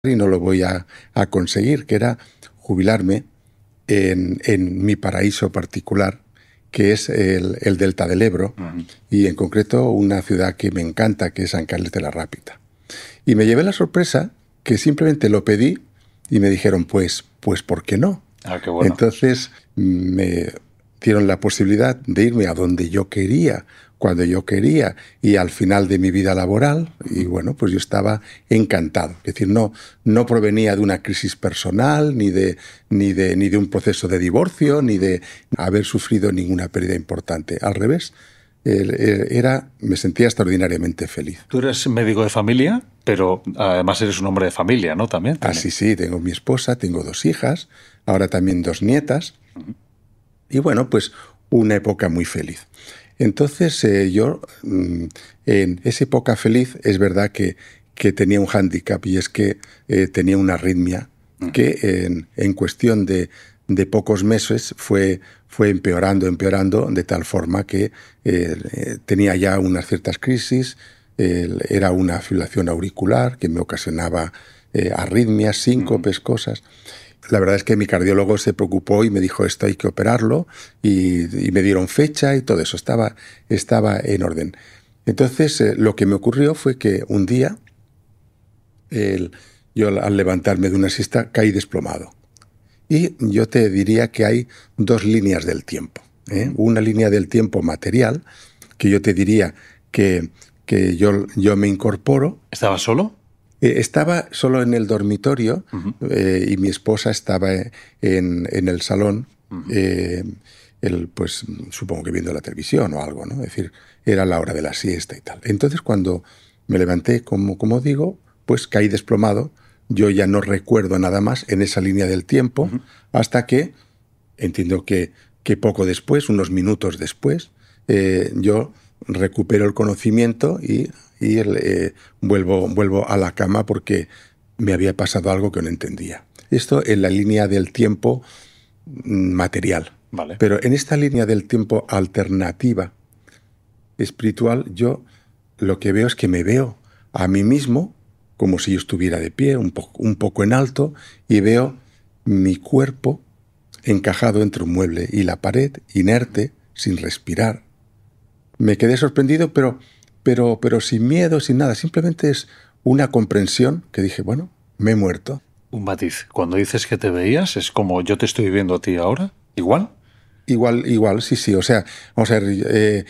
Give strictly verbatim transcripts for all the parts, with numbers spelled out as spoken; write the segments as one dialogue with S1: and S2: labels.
S1: y no lo voy a, a conseguir, que era jubilarme en, en mi paraíso particular, que es el, el Delta del Ebro, uh-huh. y en concreto una ciudad que me encanta, que es San Carles de la Rápita. Y me llevé la sorpresa que simplemente lo pedí y me dijeron, pues, pues ¿por qué no?
S2: Ah, qué bueno.
S1: Entonces me dieron la posibilidad de irme a donde yo quería, cuando yo quería, y al final de mi vida laboral, y bueno, pues yo estaba encantado. Es decir, no, no provenía de una crisis personal, ni de, ni de, ni de un proceso de divorcio, ni de haber sufrido ninguna pérdida importante. Al revés, era, me sentía extraordinariamente feliz.
S2: Tú eres médico de familia, pero además eres un hombre de familia, ¿no? También.
S1: Ah, sí, sí, tengo mi esposa, tengo dos hijas, ahora también dos nietas, uh-huh. y bueno, pues una época muy feliz. Entonces, eh, yo, en esa época feliz, es verdad que, que tenía un hándicap, y es que eh, tenía una arritmia uh-huh. que en, en cuestión de, de pocos meses fue, fue empeorando, empeorando, de tal forma que eh, tenía ya unas ciertas crisis, eh, era una fibrilación auricular que me ocasionaba eh, arritmias, síncopes, uh-huh. cosas. La verdad es que mi cardiólogo se preocupó y me dijo, esto hay que operarlo, y, y me dieron fecha y todo eso, estaba, estaba en orden. Entonces, eh, lo que me ocurrió fue que un día, el, yo al levantarme de una siesta caí desplomado. Y yo te diría que hay dos líneas del tiempo, ¿eh? Una línea del tiempo material, que yo te diría que, que yo, yo me incorporo.
S2: ¿Estabas solo?
S1: Eh, estaba solo en el dormitorio, uh-huh. eh, y mi esposa estaba en, en el salón, uh-huh. eh, el, pues supongo que viendo la televisión o algo, ¿no? Es decir, era la hora de la siesta y tal. Entonces, cuando me levanté, como, como digo, pues caí desplomado. Yo ya no recuerdo nada más en esa línea del tiempo, uh-huh. hasta que, entiendo que, que poco después, unos minutos después, eh, yo recupero el conocimiento y... y eh, vuelvo, vuelvo a la cama porque me había pasado algo que no entendía. Esto en la línea del tiempo material.
S2: Vale.
S1: Pero en esta línea del tiempo alternativa, espiritual, yo lo que veo es que me veo a mí mismo como si yo estuviera de pie, un poco, un poco en alto, y veo mi cuerpo encajado entre un mueble y la pared, inerte, sin respirar. Me quedé sorprendido, pero... Pero, pero sin miedo, sin nada. Simplemente es una comprensión que dije, bueno, me he muerto.
S2: Un matiz. Cuando dices que te veías, ¿es como yo te estoy viendo a ti ahora? ¿Igual?
S1: Igual, igual, sí, sí. O sea, vamos a ver, eh,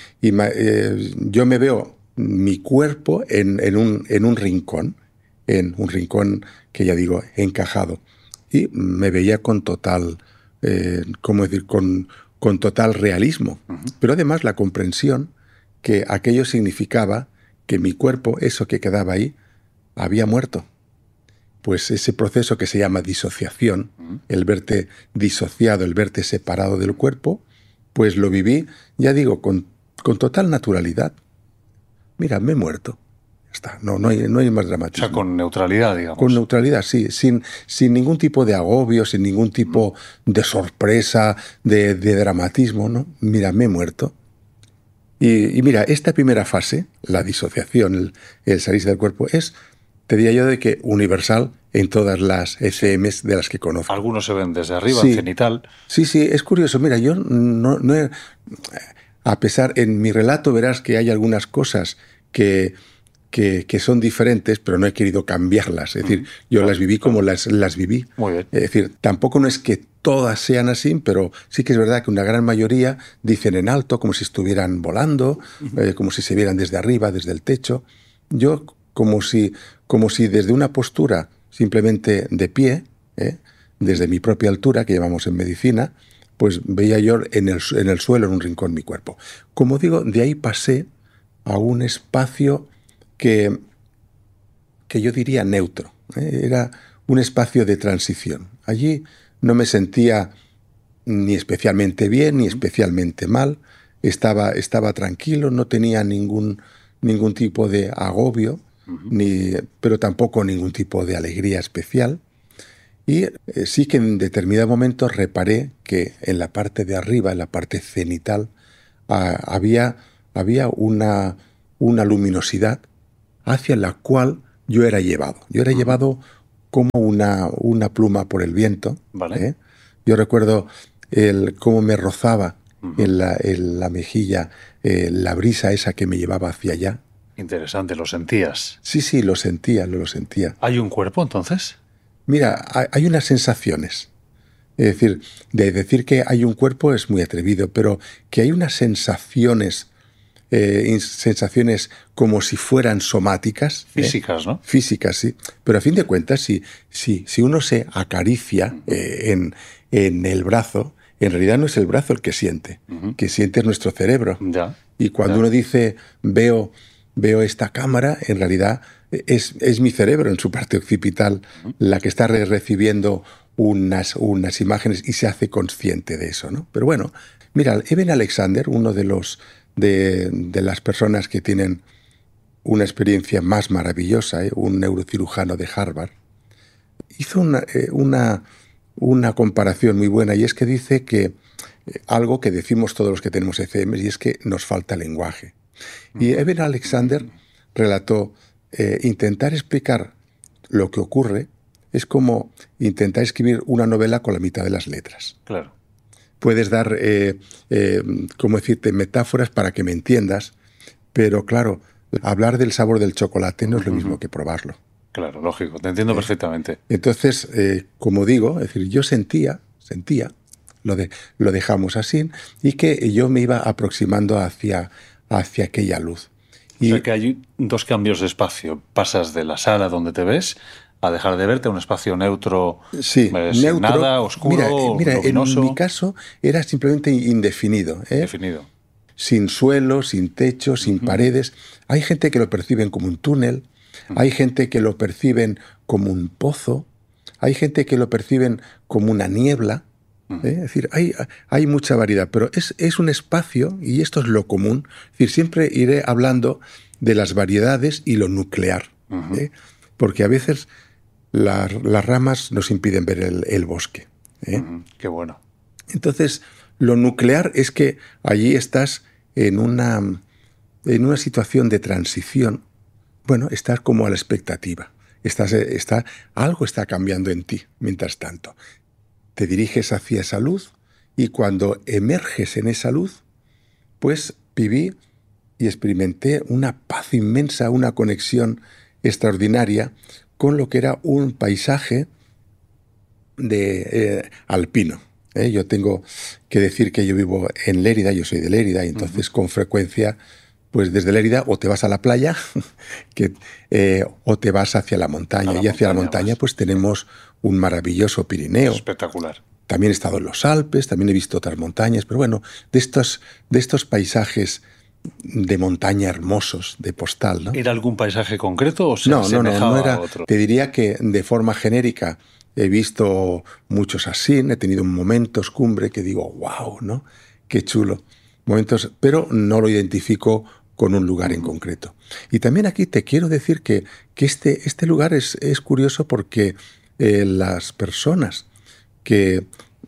S1: eh, yo me veo mi cuerpo en, en, un, en un rincón, en un rincón que ya digo, encajado. Y me veía con total, eh, ¿cómo decir? Con, con total realismo. Uh-huh. Pero además la comprensión que aquello significaba que mi cuerpo, eso que quedaba ahí, había muerto. Pues ese proceso que se llama disociación, uh-huh. el verte disociado, el verte separado del cuerpo, pues lo viví, ya digo, con, con total naturalidad. Mira, me he muerto. Ya está, no, no, hay, no hay más dramatismo.
S2: O sea, con neutralidad, digamos.
S1: Con neutralidad, sí, sin, sin ningún tipo de agobio, sin ningún tipo uh-huh. de sorpresa, de, de dramatismo, ¿no? Mira, me he muerto. Y, y mira, esta primera fase, la disociación, el, el salirse del cuerpo, es, te diría yo, de que universal en todas las E C Ms de las que conozco.
S2: Algunos se ven desde arriba,
S1: sí,
S2: cenital.
S1: Sí, sí, es curioso. Mira, yo no, no he, a pesar, en mi relato verás que hay algunas cosas que, que, que son diferentes, pero no he querido cambiarlas. Es decir, yo claro, las viví como claro. las, las viví.
S2: Muy bien.
S1: Es decir, tampoco no es que todas sean así, pero sí que es verdad que una gran mayoría dicen en alto, como si estuvieran volando, uh-huh. eh, como si se vieran desde arriba, desde el techo. Yo como si, como si desde una postura simplemente de pie, eh, desde mi propia altura, que llamamos en medicina, pues veía yo en el, en el suelo, en un rincón, mi cuerpo. Como digo, de ahí pasé a un espacio que, que yo diría neutro. Eh, era un espacio de transición. Allí no me sentía ni especialmente bien ni especialmente mal. Estaba, estaba tranquilo, no tenía ningún, ningún tipo de agobio, uh-huh. ni, pero tampoco ningún tipo de alegría especial. Y eh, sí que en determinado momento reparé que en la parte de arriba, en la parte cenital, ah, había, había una, una luminosidad hacia la cual yo era llevado. Yo era uh-huh. llevado como una, una pluma por el viento.
S2: Vale.
S1: ¿eh? Yo recuerdo el, cómo me rozaba
S2: Ujú.
S1: en, la, en la mejilla eh, la brisa esa que me llevaba hacia allá.
S2: Interesante, lo sentías.
S1: Sí, sí, lo sentía, lo, lo sentía.
S2: ¿Hay un cuerpo entonces?
S1: Mira, hay, hay unas sensaciones. Es decir, de decir que hay un cuerpo es muy atrevido, pero que hay unas sensaciones, eh, sensaciones como si fueran somáticas.
S2: Físicas,
S1: ¿eh?
S2: ¿no?
S1: Físicas, sí. Pero a fin de cuentas, si, si, si uno se acaricia eh, en, en el brazo, en realidad no es el brazo el que siente,
S2: Uh-huh.
S1: que siente es nuestro cerebro.
S2: Ya.
S1: Y cuando
S2: ya.
S1: uno dice, veo, veo esta cámara, en realidad es, es mi cerebro en su parte occipital uh-huh. la que está re recibiendo unas, unas imágenes y se hace consciente de eso, ¿no? Pero bueno, mira, Eben Alexander, uno de, los, de, de las personas que tienen una experiencia más maravillosa, ¿eh? un neurocirujano de Harvard, hizo una, eh, una, una comparación muy buena, y es que dice que eh, algo que decimos todos los que tenemos E C Ms, y es que nos falta lenguaje. Y Eben Alexander relató, eh, intentar explicar lo que ocurre es como intentar escribir una novela con la mitad de las letras.
S2: Claro.
S1: Puedes dar, eh, eh, ¿cómo decirte?, metáforas para que me entiendas, pero claro, hablar del sabor del chocolate no es lo mismo que probarlo.
S2: Claro, lógico, te entiendo
S1: eh,
S2: perfectamente.
S1: Entonces, eh, como digo, es decir, yo sentía, sentía, lo, de, lo dejamos así, y que yo me iba aproximando hacia, hacia aquella luz.
S2: Y, o sea que hay dos cambios de espacio. Pasas de la sala donde te ves a dejar de verte a un espacio neutro,
S1: sí,
S2: eh, sin
S1: neutro,
S2: nada, oscuro,
S1: mira, mira,
S2: luminoso.
S1: En mi caso era simplemente indefinido. ¿eh?
S2: Definido.
S1: Sin suelo, sin techo, sin uh-huh. paredes. Hay gente que lo perciben como un túnel, uh-huh. hay gente que lo perciben como un pozo, hay gente que lo perciben como una niebla. Uh-huh. ¿eh? Es decir, hay, hay mucha variedad, pero es, es un espacio, y esto es lo común. Es decir, siempre iré hablando de las variedades y lo nuclear, uh-huh. ¿eh? porque a veces la, las ramas nos impiden ver el, el bosque. ¿eh?
S2: Uh-huh. Qué bueno.
S1: Entonces, lo nuclear es que allí estás en una, en una situación de transición. Bueno, estás como a la expectativa. Estás, está, algo está cambiando en ti mientras tanto. Te diriges hacia esa luz, y cuando emerges en esa luz, pues viví y experimenté una paz inmensa, una conexión extraordinaria con lo que era un paisaje de, eh, alpino. ¿eh? Yo tengo que decir que yo vivo en Lérida, yo soy de Lérida, y entonces uh-huh. con frecuencia, pues desde Lérida o te vas a la playa que, eh, o te vas hacia la montaña, la y hacia montaña, la montaña vas. Pues tenemos un maravilloso Pirineo.
S2: Espectacular.
S1: También he estado en los Alpes, también he visto otras montañas, pero bueno, de estos, de estos paisajes de montaña hermosos, de postal, ¿no?
S2: ¿Era algún paisaje concreto o se
S1: no, no, no, no era,
S2: a otro?
S1: Te diría que de forma genérica he visto muchos así, he tenido momentos cumbre que digo, wow, ¿no? Qué chulo. Momentos, pero no lo identifico con un lugar uh-huh. en concreto. Y también aquí te quiero decir que, que este, este lugar es, es curioso porque eh, las personas que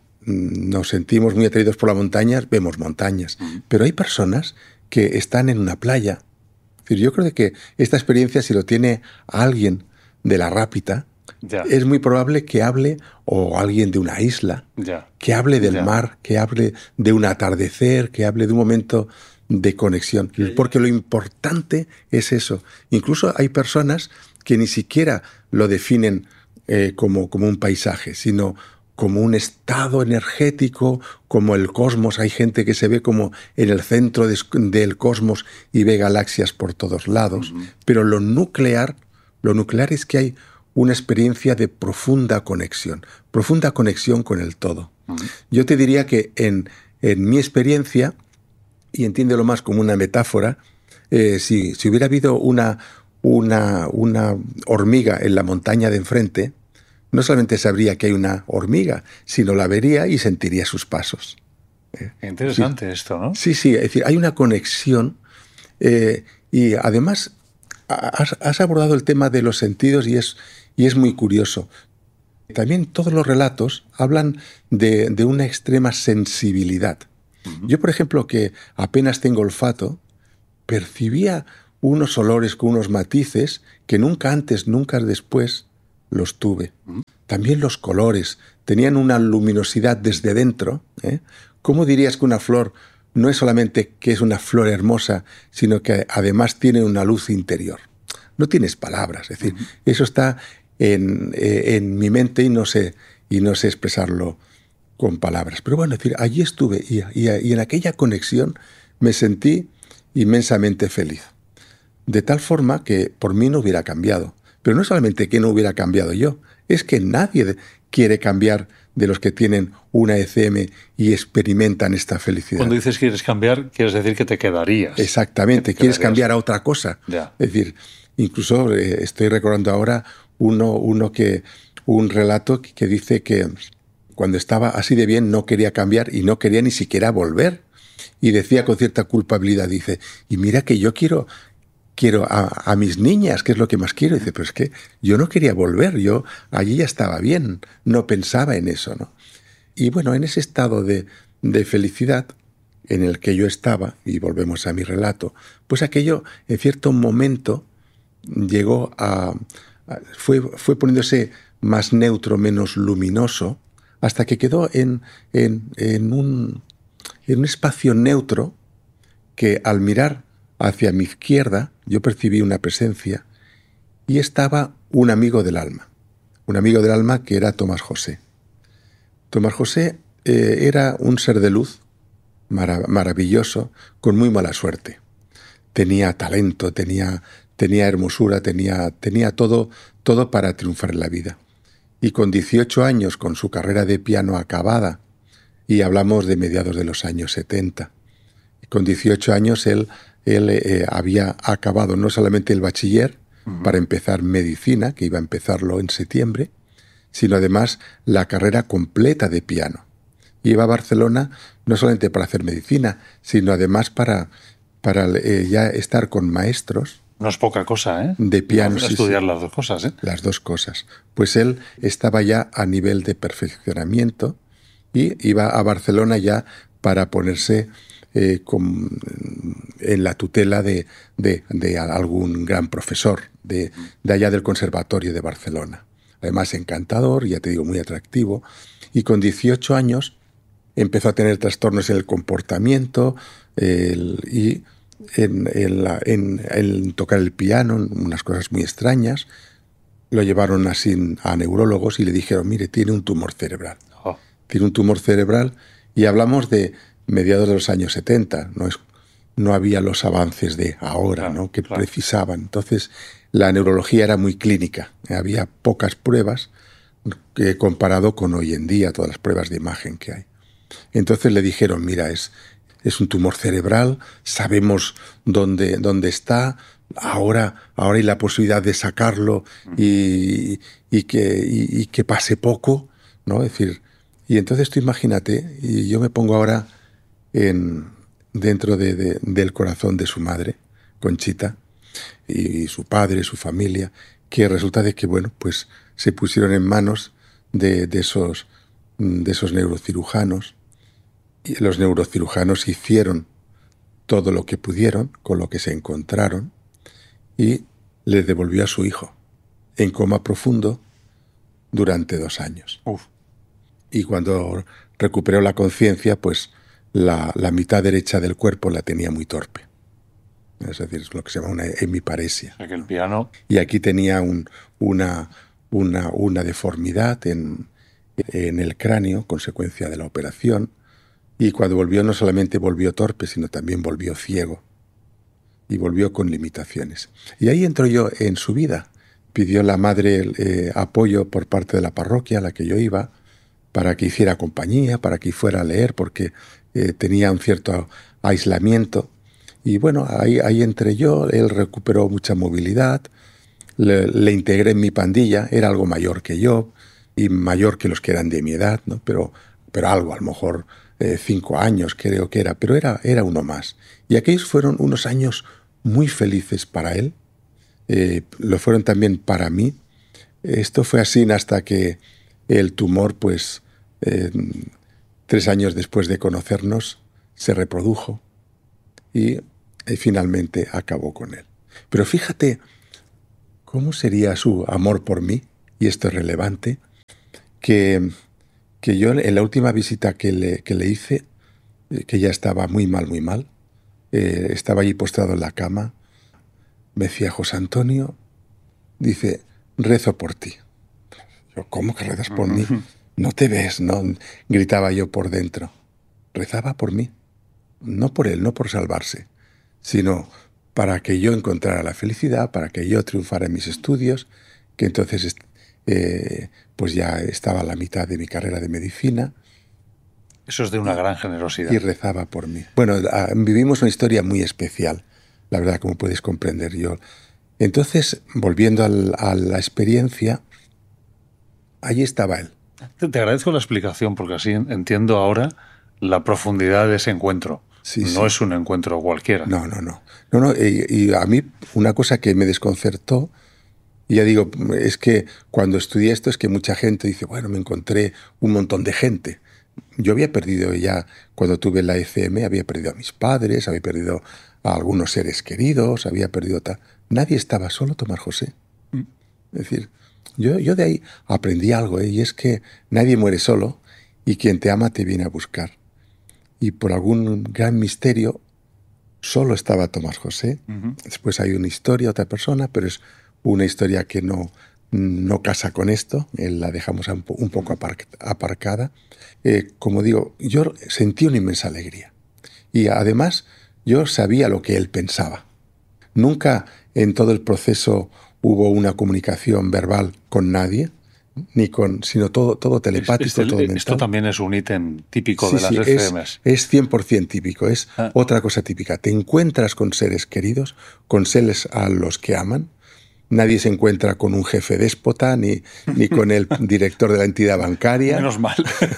S1: nos sentimos muy atraídos por las montañas, vemos montañas, uh-huh. pero hay personas que están en una playa. Es decir, yo creo que esta experiencia, si lo tiene alguien de la Rápita, ya. es muy probable que hable, o alguien de una isla, ya. que hable del ya. mar, que hable de un atardecer, que hable de un momento de conexión. Porque lo importante es eso. Incluso hay personas que ni siquiera lo definen eh, como, como un paisaje, sino como un estado energético, como el cosmos. Hay gente que se ve como en el centro de, del cosmos y ve galaxias por todos lados. Uh-huh. Pero lo nuclear, lo nuclear es que hay una experiencia de profunda conexión, profunda conexión con el todo. Uh-huh. Yo te diría que en, en mi experiencia, y entiéndelo más como una metáfora, eh, si, si hubiera habido una, una, una hormiga en la montaña de enfrente, no solamente sabría que hay una hormiga, sino la vería y sentiría sus pasos.
S2: Interesante sí. esto, ¿no?
S1: Sí, sí, es decir, hay una conexión eh, y además has, has abordado el tema de los sentidos y es, y es muy curioso. También todos los relatos hablan de, de una extrema sensibilidad. Uh-huh. Yo, por ejemplo, que apenas tengo olfato, percibía unos olores con unos matices que nunca antes, nunca después los tuve. Mm. También los colores tenían una luminosidad desde dentro. ¿eh? ¿Cómo dirías que una flor no es solamente que es una flor hermosa, sino que además tiene una luz interior? No tienes palabras, es decir, mm. eso está en, eh, en mi mente y no sé, y no sé expresarlo con palabras. Pero bueno, es decir, allí estuve y, y, y en aquella conexión me sentí inmensamente feliz. De tal forma que por mí no hubiera cambiado. Pero no solamente que no hubiera cambiado yo, es que nadie quiere cambiar de los que tienen una E C M y experimentan esta felicidad.
S2: Cuando dices quieres cambiar, quieres decir que te quedarías.
S1: Exactamente,
S2: te
S1: quieres
S2: quedarías.
S1: cambiar a otra cosa.
S2: Ya.
S1: Es decir, incluso eh, estoy recordando ahora uno, uno que, un relato que, que dice que cuando estaba así de bien no quería cambiar y no quería ni siquiera volver. Y decía con cierta culpabilidad, dice, y mira que yo quiero... Quiero a, a mis niñas, que es lo que más quiero. Dice, pero es que yo no quería volver, yo allí ya estaba bien, no pensaba en eso, ¿no? Y bueno, en ese estado de, de felicidad en el que yo estaba, y volvemos a mi relato, pues aquello en cierto momento llegó a... a fue, fue poniéndose más neutro, menos luminoso, hasta que quedó en, en, en, un, en un espacio neutro que al mirar hacia mi izquierda yo percibí una presencia y estaba un amigo del alma, un amigo del alma que era Tomás José. Tomás José eh, era un ser de luz marav- maravilloso, con muy mala suerte. Tenía talento, tenía, tenía hermosura, tenía, tenía todo, todo para triunfar en la vida. Y con dieciocho años, con su carrera de piano acabada, y hablamos de mediados de los años setenta, con dieciocho años él Él eh, había acabado no solamente el bachiller uh-huh. para empezar medicina, que iba a empezarlo en septiembre, sino además la carrera completa de piano. Iba a Barcelona no solamente para hacer medicina, sino además para, para eh, ya estar con maestros.
S2: No es poca cosa, ¿eh?
S1: De piano.
S2: Sí, estudiar sí. las dos cosas, ¿eh?
S1: Las dos cosas. Pues él estaba ya a nivel de perfeccionamiento y iba a Barcelona ya para ponerse... Eh, con, en la tutela de, de, de algún gran profesor de, de allá del Conservatorio de Barcelona. Además encantador, ya te digo, muy atractivo. Y con dieciocho años empezó a tener trastornos en el comportamiento el, y en, en, la, en, en tocar el piano, unas cosas muy extrañas. Lo llevaron así a neurólogos y le dijeron, mire, tiene un tumor cerebral. Oh. Tiene un tumor cerebral y hablamos de mediados de los años setenta, no, es, no había los avances de ahora, claro, ¿no? que claro. precisaban. Entonces, la neurología era muy clínica, había pocas pruebas que, comparado con hoy en día, todas las pruebas de imagen que hay. Entonces le dijeron, mira, es, es un tumor cerebral, sabemos dónde, dónde está, ahora, ahora hay la posibilidad de sacarlo y, y, que, y, y que pase poco, ¿no? Es decir, y entonces tú imagínate, y yo me pongo ahora... En, dentro de, de, del corazón de su madre, Conchita, y, y su padre, su familia, que resulta de que, bueno, pues se pusieron en manos de, de, esos, de esos neurocirujanos, y los neurocirujanos hicieron todo lo que pudieron con lo que se encontraron y le devolvió a su hijo en coma profundo durante dos años. Uf. Y cuando recuperó la conciencia, pues La, la mitad derecha del cuerpo la tenía muy torpe. Es decir, es lo que se llama una hemiparesia.
S2: O sea, que el piano...
S1: Y aquí tenía un, una, una, una deformidad en, en el cráneo, consecuencia de la operación. Y cuando volvió, no solamente volvió torpe, sino también volvió ciego. Y volvió con limitaciones. Y ahí entro yo en su vida. Pidió la madre eh, apoyo por parte de la parroquia a la que yo iba, para que hiciera compañía, para que fuera a leer, porque eh, tenía un cierto aislamiento. Y bueno, ahí, ahí entré yo, él recuperó mucha movilidad, le, le integré en mi pandilla, era algo mayor que yo, y mayor que los que eran de mi edad, ¿no? Pero, pero algo, a lo mejor eh, cinco años creo que era, pero era, era uno más. Y aquellos fueron unos años muy felices para él, eh, lo fueron también para mí. Esto fue así hasta que el tumor, pues, eh, tres años después de conocernos, se reprodujo y eh, finalmente acabó con él. Pero fíjate cómo sería su amor por mí y esto es relevante, que, que yo en la última visita que le, que le hice, que ya estaba muy mal, muy mal, eh, estaba allí postrado en la cama, me decía: José Antonio, dice, rezo por ti. Yo, ¿cómo que rezas por mí? No te ves, ¿no? Gritaba yo por dentro. Rezaba por mí, no por él, no por salvarse, sino para que yo encontrara la felicidad, para que yo triunfara en mis estudios, que entonces eh, pues ya estaba a la mitad de mi carrera de medicina.
S2: Eso es de una gran generosidad.
S1: Y rezaba por mí. Bueno, vivimos una historia muy especial, la verdad, como puedes comprender yo. Entonces, volviendo al, a la experiencia, allí estaba él.
S2: Te, te agradezco la explicación, porque así entiendo ahora la profundidad de ese encuentro.
S1: Sí,
S2: no
S1: sí.
S2: es un encuentro cualquiera.
S1: No, no, no. no, no y, y a mí una cosa que me desconcertó, y ya digo, es que cuando estudié esto es que mucha gente dice, bueno, me encontré un montón de gente. Yo había perdido ya, cuando tuve la E C M, había perdido a mis padres, había perdido a algunos seres queridos, había perdido tal. Nadie estaba, solo Tomás José. Mm. Es decir, yo, yo de ahí aprendí algo, ¿eh? Y es que nadie muere solo y quien te ama te viene a buscar. Y por algún gran misterio, solo estaba Tomás José. Uh-huh. Después hay una historia, otra persona, pero es una historia que no, no casa con esto. La dejamos un poco aparcada. Eh, como digo, yo sentí una inmensa alegría. Y además, yo sabía lo que él pensaba. Nunca en todo el proceso hubo una comunicación verbal con nadie, ni con, sino todo, todo telepático,
S2: este,
S1: todo mental.
S2: Esto también es un ítem típico
S1: sí,
S2: de las
S1: sí,
S2: E C Ms.
S1: Es, es cien por ciento típico, es ah. otra cosa típica. Te encuentras con seres queridos, con seres a los que aman. Nadie se encuentra con un jefe déspota, ni, ni con el director de la entidad bancaria.
S2: Menos mal.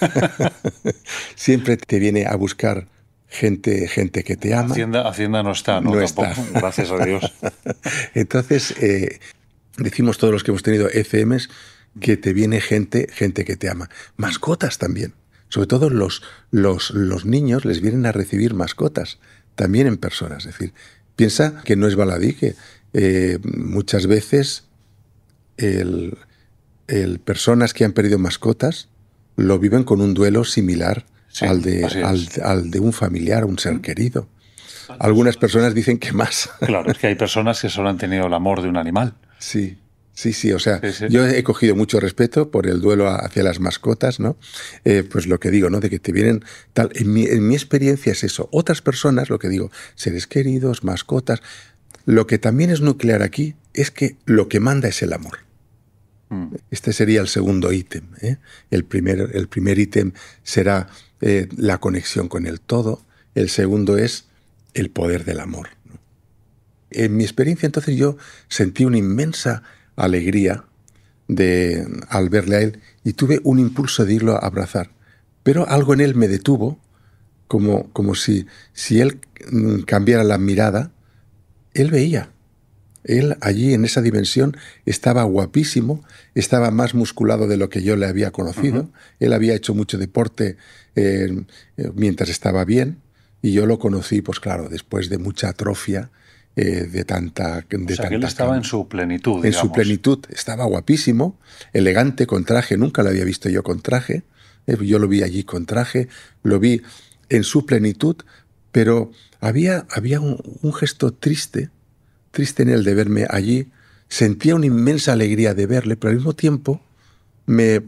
S1: Siempre te viene a buscar gente, gente que te ama.
S2: Hacienda, Hacienda no está, ¿no?
S1: No
S2: Tampoco,
S1: está.
S2: Gracias a Dios.
S1: Entonces, eh, decimos todos los que hemos tenido E C Ms que te viene gente, gente que te ama. Mascotas también. Sobre todo los, los, los niños les vienen a recibir mascotas, también en personas. Es decir, piensa que no es baladí, que eh, muchas veces el, el, personas que han perdido mascotas lo viven con un duelo similar sí, al, de, al, al de un familiar, un ser ¿Mm? querido. Algunas personas dicen que más.
S2: Claro, es que hay personas que solo han tenido el amor de un animal.
S1: Sí. Sí, sí, o sea,
S2: sí, sí.
S1: yo he cogido mucho respeto por el duelo hacia las mascotas, ¿no? Eh, pues lo que digo, ¿no? De que te vienen tal... En mi, en mi experiencia es eso. Otras personas, lo que digo, seres queridos, mascotas... Lo que también es nuclear aquí es que lo que manda es el amor. Mm. Este sería el segundo ítem, ¿eh? El primer, el primer ítem será eh, la conexión con el todo. El segundo es el poder del amor, ¿no? En mi experiencia, entonces, yo sentí una inmensa alegría de, al verle a él y tuve un impulso de irlo a abrazar. Pero algo en él me detuvo, como, como si, si él cambiara la mirada, él veía. Él allí en esa dimensión estaba guapísimo, estaba más musculado de lo que yo le había conocido. Uh-huh. Él había hecho mucho deporte eh, mientras estaba bien y yo lo conocí, pues claro, después de mucha atrofia, Eh, de tanta de
S2: o sea,
S1: tanta
S2: que él estaba
S1: cama.
S2: en su plenitud,
S1: En
S2: digamos.
S1: su plenitud, estaba guapísimo, elegante, con traje, nunca lo había visto yo con traje, eh, yo lo vi allí con traje, lo vi en su plenitud, pero había, había un, un gesto triste, triste en él de verme allí, sentía una inmensa alegría de verle, pero al mismo tiempo me,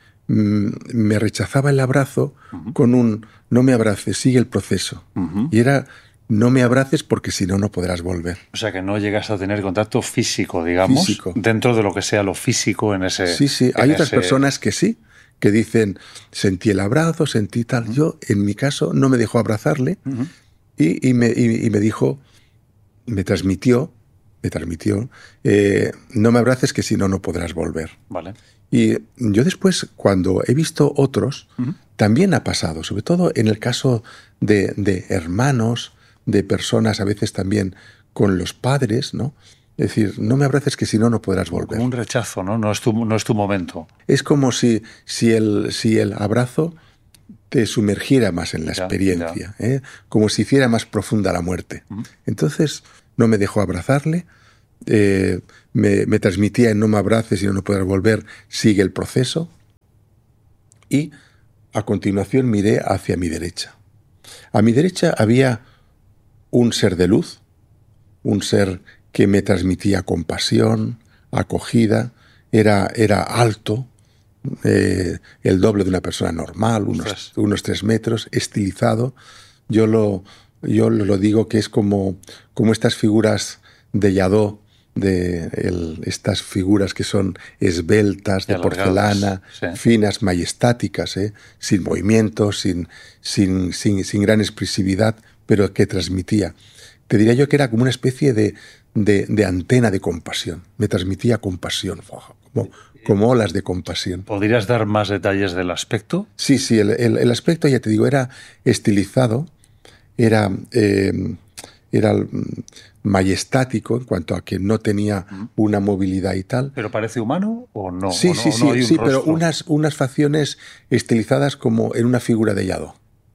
S1: me rechazaba el abrazo uh-huh. con un, no me abraces, sigue el proceso. Uh-huh. Y era... No me abraces porque si no, no podrás volver.
S2: O sea, que no llegas a tener contacto físico, digamos, físico. Dentro de lo que sea lo físico en ese...
S1: Sí, sí. Hay otras ese... personas que sí, que dicen, sentí el abrazo, sentí tal. Uh-huh. Yo, en mi caso, no me dejó abrazarle uh-huh. y, y, me, y, y me dijo, me transmitió, me transmitió, eh, no me abraces que si no, no podrás volver.
S2: Vale.
S1: Y yo después, cuando he visto otros, uh-huh. también ha pasado, sobre todo en el caso de, de hermanos, de personas a veces también con los padres, ¿no? Es decir, no me abraces que si no, no podrás volver.
S2: Como un rechazo, ¿no? No es tu, no es tu momento.
S1: Es como si, si, el, si el abrazo te sumergiera más en la ya, experiencia, ya. ¿eh? Como si hiciera más profunda la muerte. Uh-huh. Entonces, no me dejó abrazarle, eh, me, me transmitía en no me abraces y no podrás volver, sigue el proceso. Y a continuación miré hacia mi derecha. A mi derecha había un ser de luz, un ser que me transmitía compasión, acogida, era, era alto, eh, el doble de una persona normal, unos, unos tres metros, estilizado. Yo lo, yo lo digo que es como, como estas figuras de Yadó, de el, estas figuras que son esbeltas, de porcelana, sí. finas, majestáticas, ¿eh? sin movimiento, sin, sin, sin, sin gran expresividad, pero que transmitía. Te diría yo que era como una especie de, de, de antena de compasión. Me transmitía compasión, como, como olas de compasión.
S2: ¿Podrías dar más detalles del aspecto?
S1: Sí, sí, el, el, el aspecto, ya te digo, era estilizado, era... Eh, era majestático en cuanto a que no tenía una movilidad y tal.
S2: ¿Pero parece humano o no?
S1: Sí,
S2: ¿O no,
S1: sí, sí,
S2: no hay un
S1: sí,
S2: rostro?
S1: pero unas, unas facciones estilizadas como en una figura de Yadó.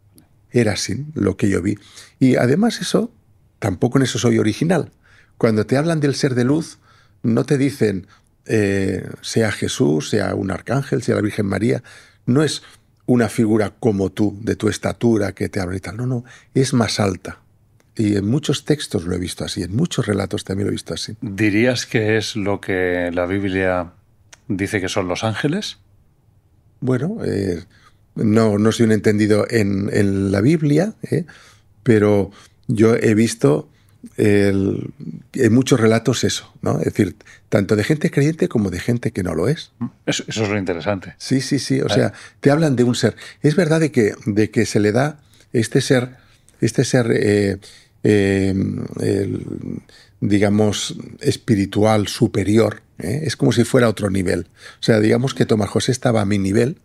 S1: Era así lo que yo vi. Y además eso, tampoco en eso soy original. Cuando te hablan del ser de luz, no te dicen eh, sea Jesús, sea un arcángel, sea la Virgen María. No es una figura como tú, de tu estatura, que te habla y tal. No, no, es más alta. Y en muchos textos lo he visto así, en muchos relatos también lo he visto así.
S2: ¿Dirías que es lo que la Biblia dice que son los ángeles?
S1: Bueno, eh, no, no soy un entendido en, en la Biblia, ¿eh? Pero yo he visto el, en muchos relatos eso, ¿no? Es decir, tanto de gente creyente como de gente que no lo es.
S2: Eso, eso es lo interesante.
S1: Sí, sí, sí. O sea, te hablan de un ser. Es verdad de que, de que se le da este ser, este ser... Eh, Eh, el, digamos, espiritual superior, ¿eh? Es como si fuera otro nivel. O sea, digamos que Tomás José estaba a mi nivel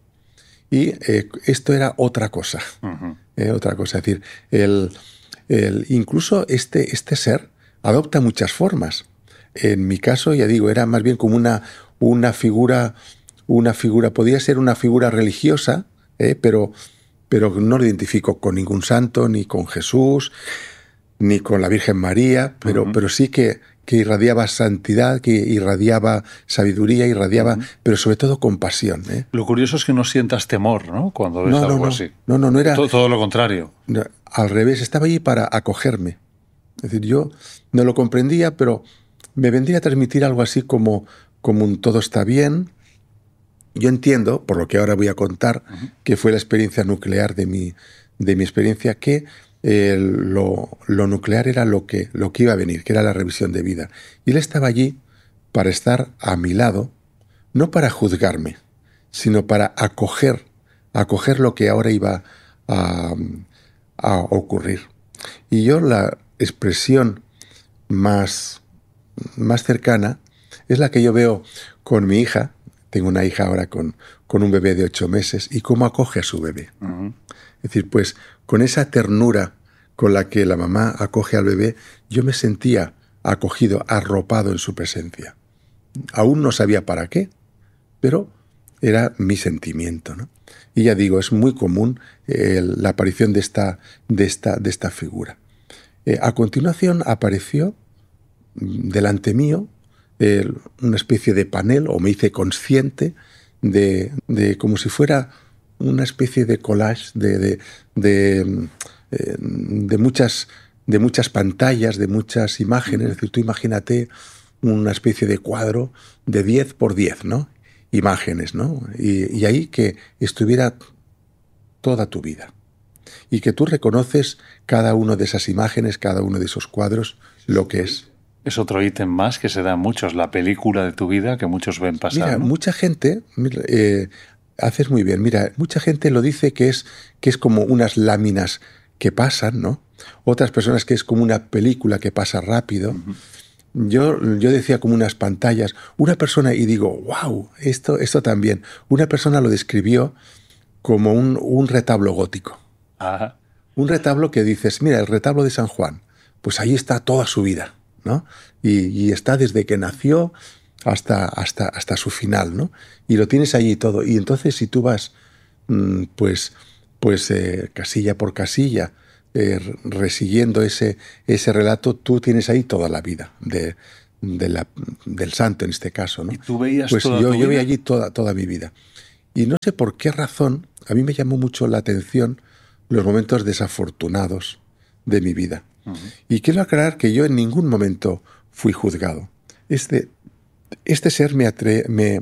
S1: y eh, esto era otra cosa. Uh-huh. eh, otra cosa. Es decir, el, el, incluso este, este ser adopta muchas formas. En mi caso, ya digo, era más bien como una, una figura, una figura, podía ser una figura religiosa, ¿eh? pero, pero no lo identifico con ningún santo, ni con Jesús, ni con la Virgen María, pero, uh-huh. pero sí que, que irradiaba santidad, que irradiaba sabiduría, irradiaba, uh-huh. pero sobre todo compasión. ¿eh?
S2: Lo curioso es que no sientas temor, ¿no? Cuando ves
S1: no,
S2: algo
S1: no, no.
S2: así.
S1: No, no, no era...
S2: Todo, todo lo contrario.
S1: No, al revés, estaba allí para acogerme. Es decir, yo no lo comprendía, pero me vendría a transmitir algo así como, como un todo está bien. Yo entiendo, por lo que ahora voy a contar, uh-huh. que fue la experiencia nuclear de mi, de mi experiencia, que Eh, lo, lo nuclear era lo que, lo que iba a venir, que era la revisión de vida. Y él estaba allí para estar a mi lado, no para juzgarme, sino para acoger, acoger lo que ahora iba a, a ocurrir. Y yo la expresión más, más cercana es la que yo veo con mi hija. Tengo una hija ahora con, con un bebé de ocho meses y cómo acoge a su bebé. Uh-huh. Es decir, pues con esa ternura con la que la mamá acoge al bebé, yo me sentía acogido, arropado en su presencia. Aún no sabía para qué, pero era mi sentimiento, ¿no? Y ya digo, es muy común eh, la aparición de esta, de esta, de esta figura. Eh, a continuación apareció delante mío eh, una especie de panel, o me hice consciente de, de como si fuera una especie de collage de, de, de, de, muchas, de muchas pantallas, de muchas imágenes. Es decir, tú imagínate una especie de cuadro de diez por diez, ¿no? Imágenes, ¿no? Y, y ahí que estuviera toda tu vida. Y que tú reconoces cada una de esas imágenes, cada uno de esos cuadros, lo que es.
S2: Es otro ítem más que se da a muchos, la película de tu vida que muchos ven pasar.
S1: Mira,
S2: ¿no?
S1: mucha gente... Mira, eh, haces muy bien. Mira, mucha gente lo dice que es, que es como unas láminas que pasan, ¿no? Otras personas que es como una película que pasa rápido. Uh-huh. Yo, yo decía como unas pantallas. Una persona, y digo, wow, esto, esto también. Una persona lo describió como un, un retablo gótico.
S2: Ajá.
S1: Un retablo que dices, mira, el retablo de San Juan, pues ahí está toda su vida, ¿no? Y, y está desde que nació hasta, hasta, hasta su final, ¿no? Y lo tienes allí todo. Y entonces si tú vas, pues, pues eh, casilla por casilla, eh, resiguiendo ese, ese relato, tú tienes ahí toda la vida de, de la, del santo en este caso, ¿no?
S2: ¿Y tú veías
S1: pues
S2: toda
S1: yo,
S2: tu
S1: yo veía
S2: vida?
S1: allí toda, toda mi vida. Y no sé por qué razón, a mí me llamó mucho la atención los momentos desafortunados de mi vida. Uh-huh. Y quiero aclarar que yo en ningún momento fui juzgado. Este, este ser me, atre, me,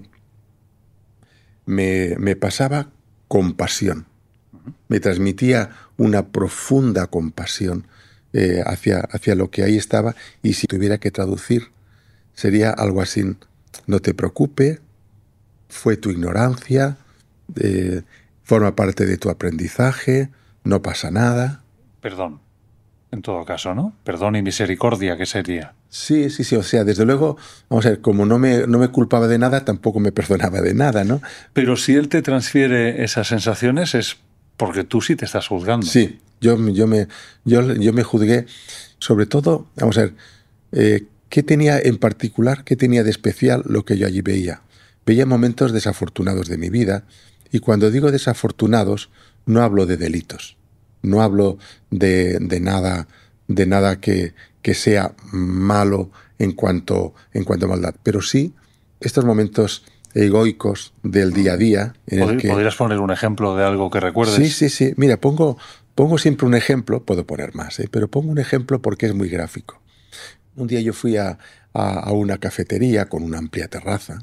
S1: me, me pasaba compasión. Uh-huh. Me transmitía una profunda compasión eh, hacia, hacia lo que ahí estaba. Y si tuviera que traducir, sería algo así: no te preocupes, fue tu ignorancia, eh, forma parte de tu aprendizaje, no pasa nada.
S2: Perdón, en todo caso, ¿no? Perdón y misericordia, ¿qué sería?
S1: Sí, sí, sí, o sea, desde luego, vamos a ver, como no me, no me culpaba de nada, tampoco me perdonaba de nada, ¿no?
S2: Pero si él te transfiere esas sensaciones es porque tú sí te estás juzgando.
S1: Sí, yo, yo, me, yo, yo me juzgué, sobre todo, vamos a ver, eh, ¿qué tenía en particular, qué tenía de especial lo que yo allí veía? Veía momentos desafortunados de mi vida, y cuando digo desafortunados, no hablo de delitos, no hablo de, de nada, de nada que, que sea malo en cuanto, en cuanto a maldad, pero sí estos momentos egoicos del día a día. En el que,
S2: ¿Podrías poner un ejemplo de algo que recuerdes?
S1: Sí, sí, sí. Mira, pongo, pongo siempre un ejemplo, puedo poner más, ¿eh? pero pongo un ejemplo porque es muy gráfico. Un día yo fui a, a, a una cafetería con una amplia terraza,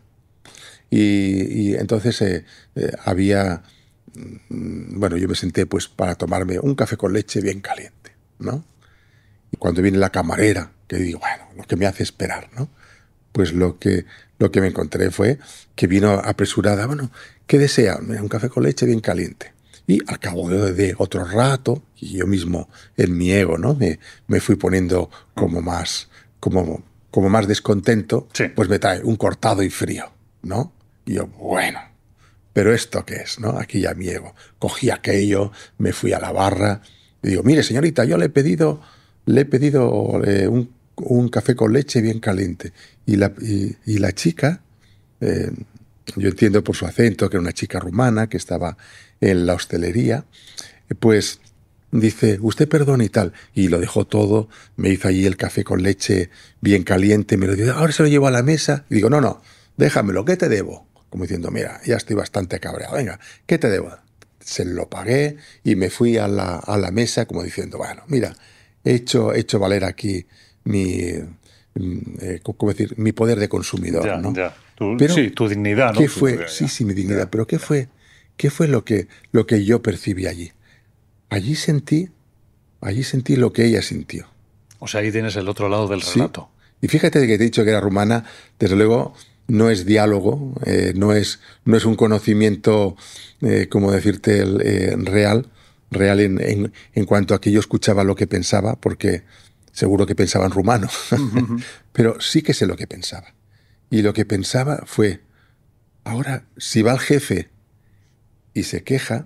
S1: y, y entonces eh, eh, había, bueno, yo me senté pues para tomarme un café con leche bien caliente, ¿no? Y cuando viene la camarera, que digo, bueno, lo que me hace esperar, ¿no? Pues lo que, lo que me encontré fue que vino apresurada, bueno, ¿qué desea? Un café con leche bien caliente. Y al cabo de, de otro rato, y yo mismo en mi ego, ¿no? Me, me fui poniendo como más, como, como más descontento,
S2: sí.
S1: Pues me trae un cortado y frío, ¿no? Y yo, bueno, ¿pero esto qué es, no? Aquí ya mi ego. Cogí aquello, me fui a la barra y digo, mire, señorita, yo le he pedido, le he pedido eh, un, un café con leche bien caliente. Y la, y, y la chica, eh, yo entiendo por su acento que era una chica rumana que estaba en la hostelería, pues dice, usted perdone y tal. Y lo dejó todo, me hizo allí el café con leche bien caliente, me lo dio, ahora se lo llevo a la mesa. Y digo, no, no, déjamelo, ¿qué te debo? Como diciendo, mira, ya estoy bastante cabreado, venga, ¿qué te debo? Se lo pagué y me fui a la, a la mesa como diciendo, bueno, mira, he hecho, he hecho valer aquí mi, eh, ¿cómo decir? Mi poder de consumidor,
S2: ya,
S1: ¿no?
S2: Ya. Tu,
S1: Pero,
S2: sí, tu dignidad, ¿no?
S1: ¿qué
S2: Tu,
S1: fue?
S2: ya,
S1: Sí, sí, mi dignidad,
S2: ya.
S1: pero ¿qué fue, qué fue lo, que, lo que yo percibí allí? Allí sentí, allí sentí lo que ella sintió.
S2: O sea, ahí tienes el otro lado del
S1: Sí.
S2: relato.
S1: Y fíjate que te he dicho que era rumana, desde luego no es diálogo, eh, no, es, no es un conocimiento, eh, como decirte, el, eh, real, real en, en, en cuanto a que yo escuchaba lo que pensaba, porque seguro que pensaba en rumano, uh-huh. Pero sí que sé lo que pensaba. Y lo que pensaba fue, ahora, si va el jefe y se queja,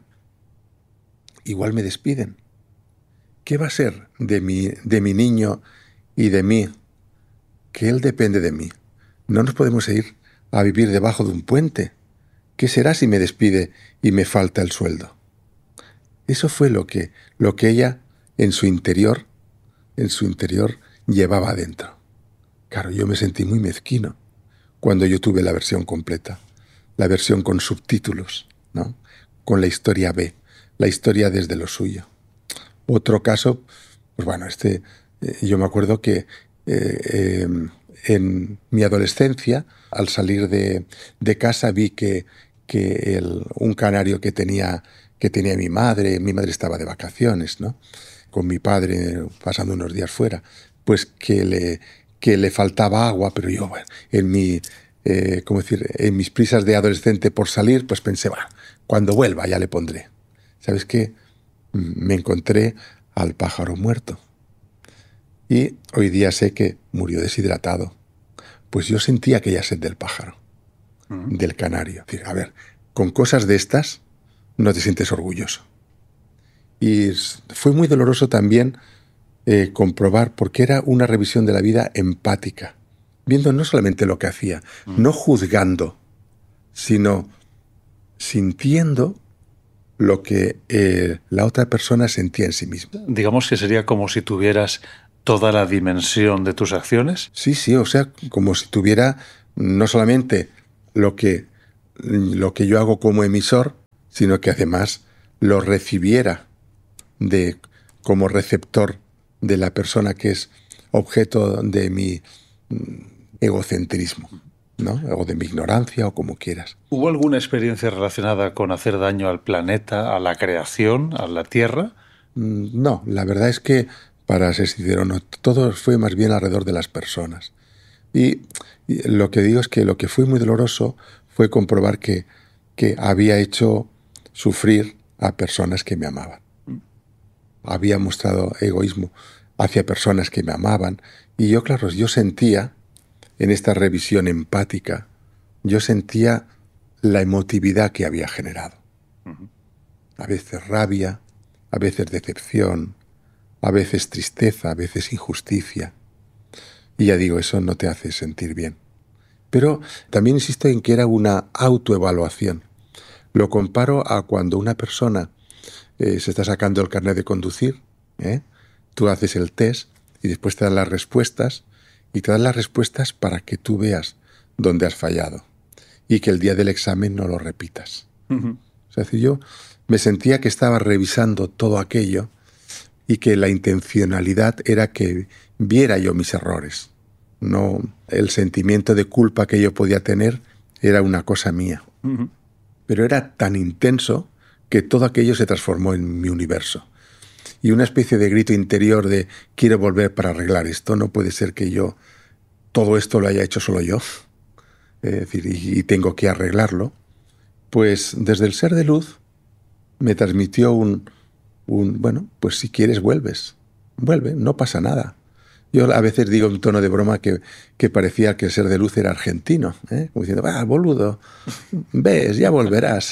S1: igual me despiden. ¿Qué va a ser de mi, de mi niño y de mí? Que él depende de mí. No nos podemos ir a vivir debajo de un puente. ¿Qué será si me despide y me falta el sueldo? Eso fue lo que, lo que ella en su interior, en su interior llevaba adentro. Claro, yo me sentí muy mezquino cuando yo tuve la versión completa, la versión con subtítulos, ¿no? Con la historia B, la historia desde lo suyo. Otro caso, pues bueno, este, eh, yo me acuerdo que eh, eh, en mi adolescencia, al salir de, de casa, vi que, que el, un canario que tenía, que tenía mi madre, mi madre estaba de vacaciones, ¿no? Con mi padre pasando unos días fuera, pues que le, que le faltaba agua, pero yo, bueno, en mi, eh, ¿cómo decir? En mis prisas de adolescente por salir, pues pensé, bueno, cuando vuelva ya le pondré. ¿Sabes qué? Me encontré al pájaro muerto. Y hoy día sé que murió deshidratado. Pues yo sentí aquella sed del pájaro, uh-huh. del canario. A ver, con cosas de estas no te sientes orgulloso. Y fue muy doloroso también eh, comprobar, porque era una revisión de la vida empática, viendo no solamente lo que hacía, uh-huh. no juzgando, sino sintiendo lo que eh, la otra persona sentía en sí misma.
S2: Digamos que sería como si tuvieras toda la dimensión de tus acciones.
S1: Sí, sí, o sea, como si tuviera no solamente lo que, lo que yo hago como emisor, sino que además lo recibiera de, como receptor de la persona que es objeto de mi egocentrismo, ¿no? O de mi ignorancia, o como quieras.
S2: ¿Hubo alguna experiencia relacionada con hacer daño al planeta, a la creación, a la Tierra?
S1: No, la verdad es que, para ser sincero, no, todo fue más bien alrededor de las personas. Y, y lo que digo es que lo que fue muy doloroso fue comprobar que, que había hecho sufrir a personas que me amaban. Había mostrado egoísmo hacia personas que me amaban. Y yo, claro, yo sentía, en esta revisión empática, yo sentía la emotividad que había generado. Uh-huh. A veces rabia, a veces decepción, a veces tristeza, a veces injusticia. Y ya digo, eso no te hace sentir bien. Pero también insisto en que era una autoevaluación. Lo comparo a cuando una persona eh, se está sacando el carnet de conducir, ¿eh? Tú haces el test y después te dan las respuestas, y te dan las respuestas para que tú veas dónde has fallado y que el día del examen no lo repitas. Uh-huh. O sea, yo me sentía que estaba revisando todo aquello y que la intencionalidad era que viera yo mis errores. No, el sentimiento de culpa que yo podía tener era una cosa mía. Uh-huh. Pero era tan intenso que todo aquello se transformó en mi universo. Y una especie de grito interior de quiero volver para arreglar esto. No puede ser que yo todo esto lo haya hecho solo yo. Es decir, y, y tengo que arreglarlo. Pues desde el ser de luz me transmitió un, un, bueno, pues si quieres vuelves. Vuelve, no pasa nada. Yo a veces digo en tono de broma que, que parecía que el ser de luz era argentino, ¿eh? Como diciendo, ah, boludo, ves, ya volverás.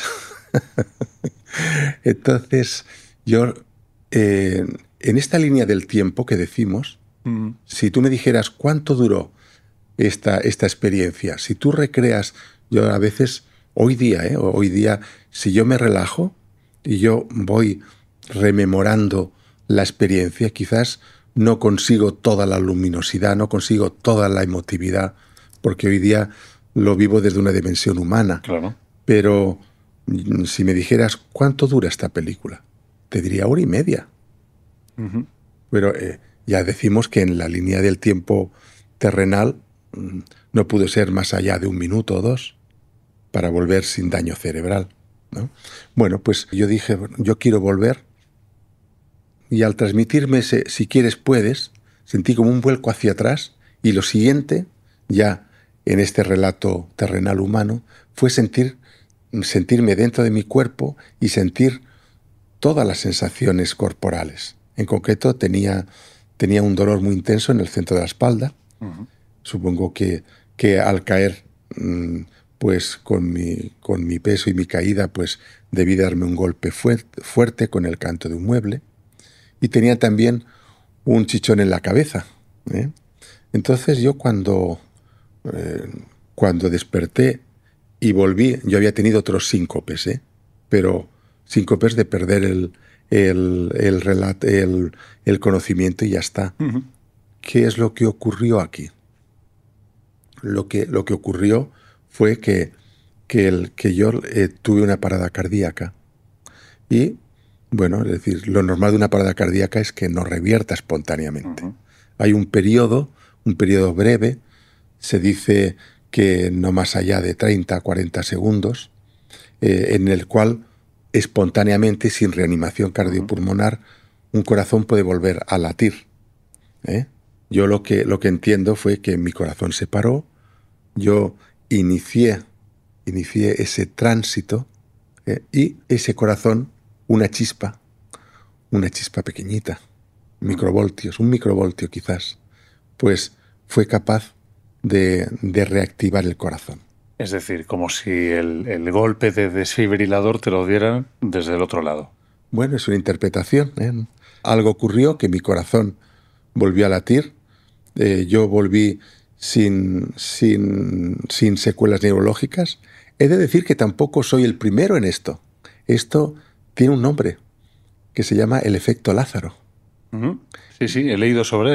S1: Entonces, yo, eh, en esta línea del tiempo que decimos, mm. si tú me dijeras cuánto duró esta, esta experiencia, si tú recreas, yo a veces, hoy día, ¿eh? hoy día, si yo me relajo y yo voy rememorando la experiencia, quizás no consigo toda la luminosidad, no consigo toda la emotividad, porque hoy día lo vivo desde una dimensión humana.
S2: Claro.
S1: Pero si me dijeras cuánto dura esta película, te diría hora y media. Uh-huh. Pero eh, ya decimos que en la línea del tiempo terrenal mm, no pudo ser más allá de un minuto o dos para volver sin daño cerebral, ¿no? Bueno, pues yo dije, yo quiero volver. Y al transmitirme ese si quieres puedes, sentí como un vuelco hacia atrás, y lo siguiente, ya en este relato terrenal humano, fue sentir, sentirme dentro de mi cuerpo y sentir todas las sensaciones corporales. En concreto tenía, tenía un dolor muy intenso en el centro de la espalda. Uh-huh. Supongo que, que al caer, pues con mi, con mi peso y mi caída, pues debí darme un golpe fuerte, fuerte con el canto de un mueble. Y tenía también un chichón en la cabeza, ¿eh? Entonces yo cuando, eh, cuando desperté y volví, yo había tenido otros síncopes, ¿eh? Pero síncopes de perder el, el, el, relat, el, el conocimiento y ya está. Uh-huh. ¿Qué es lo que ocurrió aquí? Lo que, lo que ocurrió fue que, que, el, que yo eh, tuve una parada cardíaca y... Bueno, es decir, lo normal de una parada cardíaca es que no revierta espontáneamente. Uh-huh. Hay un periodo, un periodo breve, se dice que no más allá de treinta a cuarenta segundos, eh, en el cual espontáneamente, sin reanimación cardiopulmonar, uh-huh. un corazón puede volver a latir, ¿eh? Yo lo que, lo que entiendo fue que mi corazón se paró, yo inicié, inicié ese tránsito, ¿eh? Y ese corazón, una chispa, una chispa pequeñita, microvoltios, un microvoltio quizás, pues fue capaz de, de reactivar el corazón.
S2: Es decir, como si el, el golpe de desfibrilador te lo dieran desde el otro lado.
S1: Bueno, es una interpretación, ¿eh? Algo ocurrió que mi corazón volvió a latir, eh, yo volví sin, sin, sin secuelas neurológicas. He de decir que tampoco soy el primero en esto. Esto tiene un nombre que se llama el efecto Lázaro.
S2: Uh-huh. Sí, sí, he leído sobre él.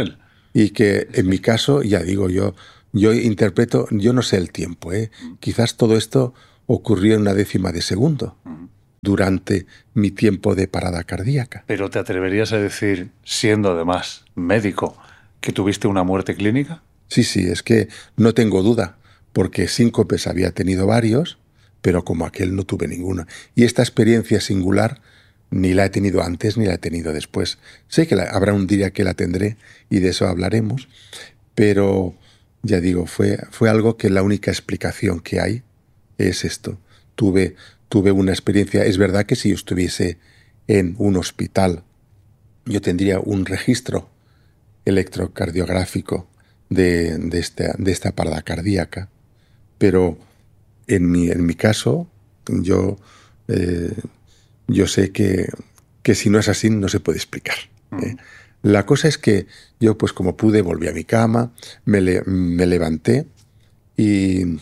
S1: Y que en mi caso, ya digo, yo, yo interpreto, yo no sé el tiempo, ¿eh? Quizás todo esto ocurrió en una décima de segundo durante mi tiempo de parada cardíaca.
S2: ¿Pero te atreverías a decir, siendo además médico, que tuviste una muerte clínica?
S1: Sí, sí, es que no tengo duda, porque síncopes había tenido varios, pero como aquel no tuve ninguno. Y esta experiencia singular ni la he tenido antes ni la he tenido después. Sé que la, habrá un día que la tendré y de eso hablaremos, pero ya digo, fue, fue algo que la única explicación que hay es esto. Tuve, tuve una experiencia, es verdad que si yo estuviese en un hospital, yo tendría un registro electrocardiográfico de, de, esta, de esta parada cardíaca, pero en mi, en mi caso, yo, eh, yo sé que, que si no es así no se puede explicar. ¿eh? La cosa es que yo, pues como pude, volví a mi cama, me, le, me levanté y,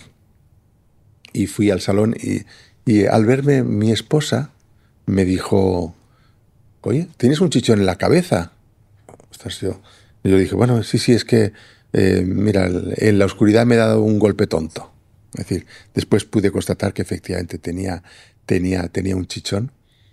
S1: y fui al salón y, y al verme mi esposa me dijo, oye, ¿tienes un chichón en la cabeza? Ostras, yo, yo dije, bueno, sí, sí, es que, eh, mira, en la oscuridad me he dado un golpe tonto. Es decir, después pude constatar que efectivamente tenía, tenía, tenía un chichón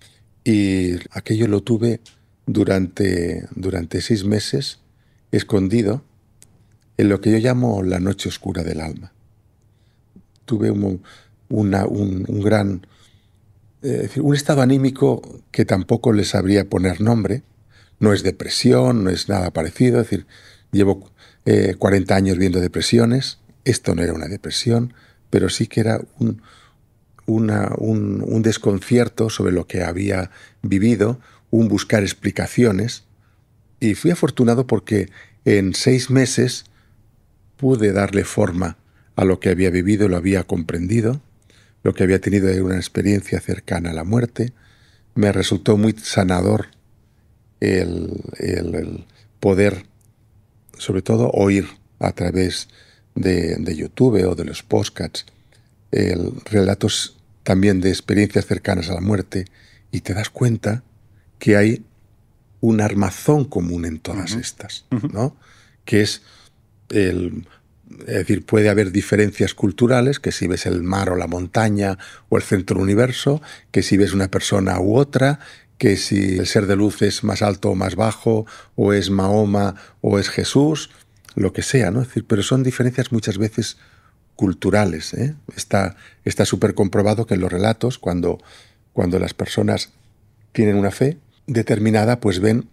S1: y aquello lo tuve durante, durante seis meses escondido en lo que yo llamo la noche oscura del alma. Tuve un, una, un, un gran, eh, es decir, un estado anímico que tampoco le sabría poner nombre. No es depresión, no es nada parecido. Es decir, llevo eh, cuarenta años viendo depresiones. Esto no era una depresión, pero sí que era un, una, un, un desconcierto sobre lo que había vivido, un buscar explicaciones. Y fui afortunado porque en seis meses pude darle forma a lo que había vivido, lo había comprendido. Lo que había tenido era una experiencia cercana a la muerte. Me resultó muy sanador el, el, el poder, sobre todo, oír a través de, de YouTube o de los podcasts el, relatos también de experiencias cercanas a la muerte, y te das cuenta que hay un armazón común en todas uh-huh. estas, ¿no? Que es el... Es decir, puede haber diferencias culturales, que si ves el mar o la montaña o el centro del universo, que si ves una persona u otra, que si el ser de luz es más alto o más bajo, o es Mahoma o es Jesús, lo que sea, ¿no? Es decir, pero son diferencias muchas veces culturales, ¿eh? Está está súper comprobado que en los relatos, cuando, cuando las personas tienen una fe determinada, pues ven,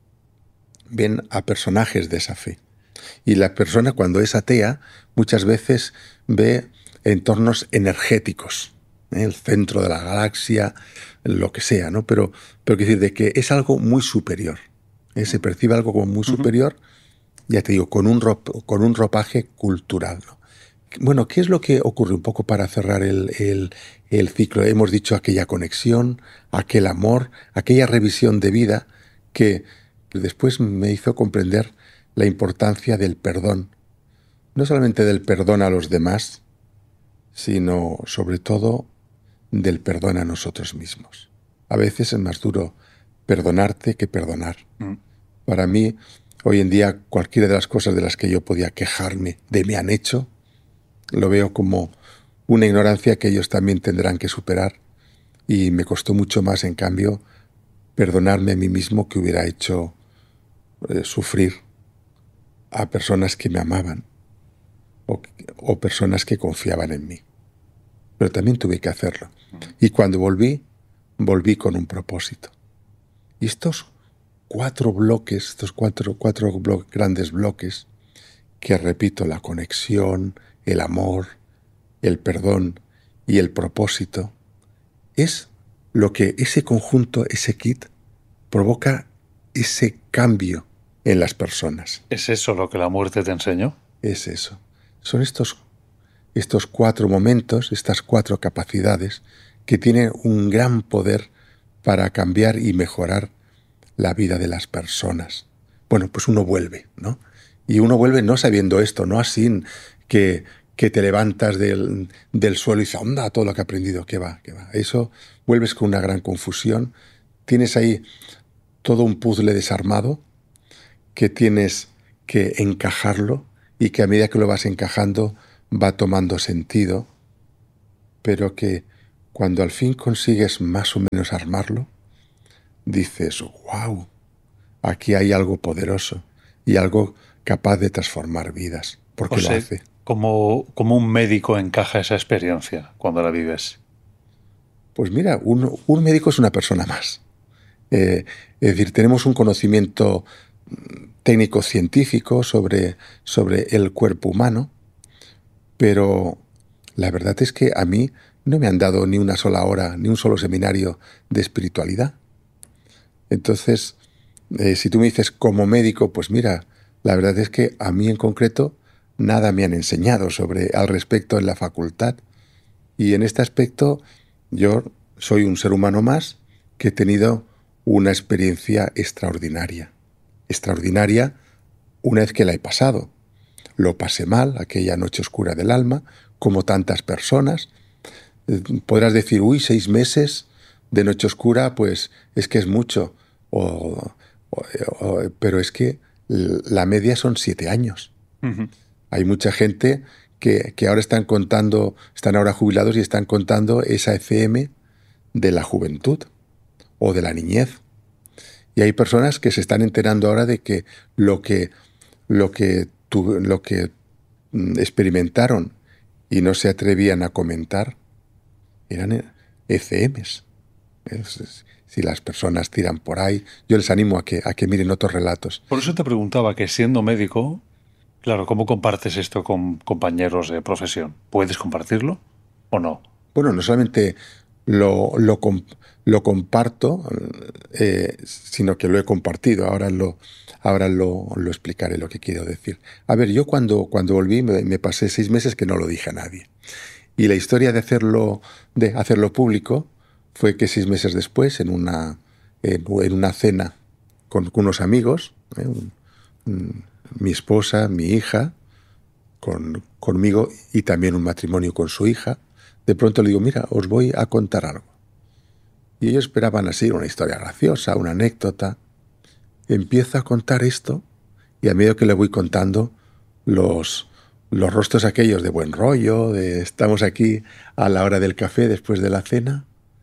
S1: ven a personajes de esa fe. Y la persona, cuando es atea, muchas veces ve entornos energéticos, ¿eh? El centro de la galaxia, lo que sea, ¿no? Pero, pero quiero decir, de que es algo muy superior. ¿eh? Se percibe algo como muy uh-huh. superior, ya te digo, con un, rop, con un ropaje cultural, ¿no? Bueno, ¿qué es lo que ocurre un poco para cerrar el, el, el ciclo? Hemos dicho aquella conexión, aquel amor, aquella revisión de vida que después me hizo comprender la importancia del perdón, no solamente del perdón a los demás, sino sobre todo del perdón a nosotros mismos. A veces es más duro perdonarte que perdonar. Mm. Para mí, hoy en día, cualquiera de las cosas de las que yo podía quejarme de me han hecho, lo veo como una ignorancia que ellos también tendrán que superar, y me costó mucho más, en cambio, perdonarme a mí mismo que hubiera hecho eh, sufrir a personas que me amaban o, o personas que confiaban en mí. Pero también tuve que hacerlo. Y cuando volví, volví con un propósito. Y estos cuatro bloques, estos cuatro, cuatro blo- grandes bloques, que repito, la conexión, el amor, el perdón y el propósito, es lo que ese conjunto, ese kit, provoca ese cambio en las personas.
S2: ¿Es eso lo que la muerte te enseñó?
S1: Es eso. Son estos, estos cuatro momentos, estas cuatro capacidades que tienen un gran poder para cambiar y mejorar la vida de las personas. Bueno, pues uno vuelve, ¿no? Y uno vuelve no sabiendo esto, no así que, que te levantas del, del suelo y dices, anda, todo lo que he aprendido, ¿qué va? ¿Qué va? Eso vuelves con una gran confusión. Tienes ahí todo un puzzle desarmado que tienes que encajarlo y que a medida que lo vas encajando va tomando sentido, pero que cuando al fin consigues más o menos armarlo, dices, wow, aquí hay algo poderoso y algo capaz de transformar vidas, porque
S2: O sea,
S1: lo hace.
S2: como, como un médico encaja esa experiencia cuando la vives.
S1: Pues mira, un, un médico es una persona más. Eh, es decir, tenemos un conocimiento técnico-científico sobre, sobre el cuerpo humano, pero la verdad es que a mí no me han dado ni una sola hora, ni un solo seminario de espiritualidad. Entonces, eh, si tú me dices como médico, pues mira, la verdad es que a mí en concreto nada me han enseñado sobre al respecto en la facultad. Y en este aspecto yo soy un ser humano más que he tenido una experiencia extraordinaria. Extraordinaria una vez que la he pasado. Lo pasé mal, aquella noche oscura del alma, como tantas personas. Eh, podrás decir, uy, seis meses de noche oscura, pues es que es mucho. O, o, o, pero es que la media son siete años. Uh-huh. Hay mucha gente que, que ahora están contando, están ahora jubilados y están contando esa F M de la juventud o de la niñez. Y hay personas que se están enterando ahora de que lo que, lo que, tu, lo que experimentaron y no se atrevían a comentar eran F Ms. Es, si las personas tiran por ahí, yo les animo a que, a que miren otros relatos.
S2: Por eso te preguntaba que siendo médico, claro, ¿cómo compartes esto con compañeros de profesión? ¿Puedes compartirlo o no?
S1: Bueno, no solamente lo, lo, lo comparto, eh, sino que lo he compartido. Ahora lo, ahora lo, lo explicaré lo que quiero decir. A ver, yo cuando, cuando volví me, me pasé seis meses que no lo dije a nadie. Y la historia de hacerlo, de hacerlo público fue que seis meses después, en una, en, en una cena con, con unos amigos, eh, un, un, mi esposa, mi hija, con, conmigo y también un matrimonio con su hija, de pronto le digo, mira, os voy a contar algo. Y ellos esperaban así una historia graciosa, una anécdota. Empiezo a contar esto y a medida que le voy contando, los, los rostros aquellos de buen rollo, de estamos aquí a la hora del café después de la cena,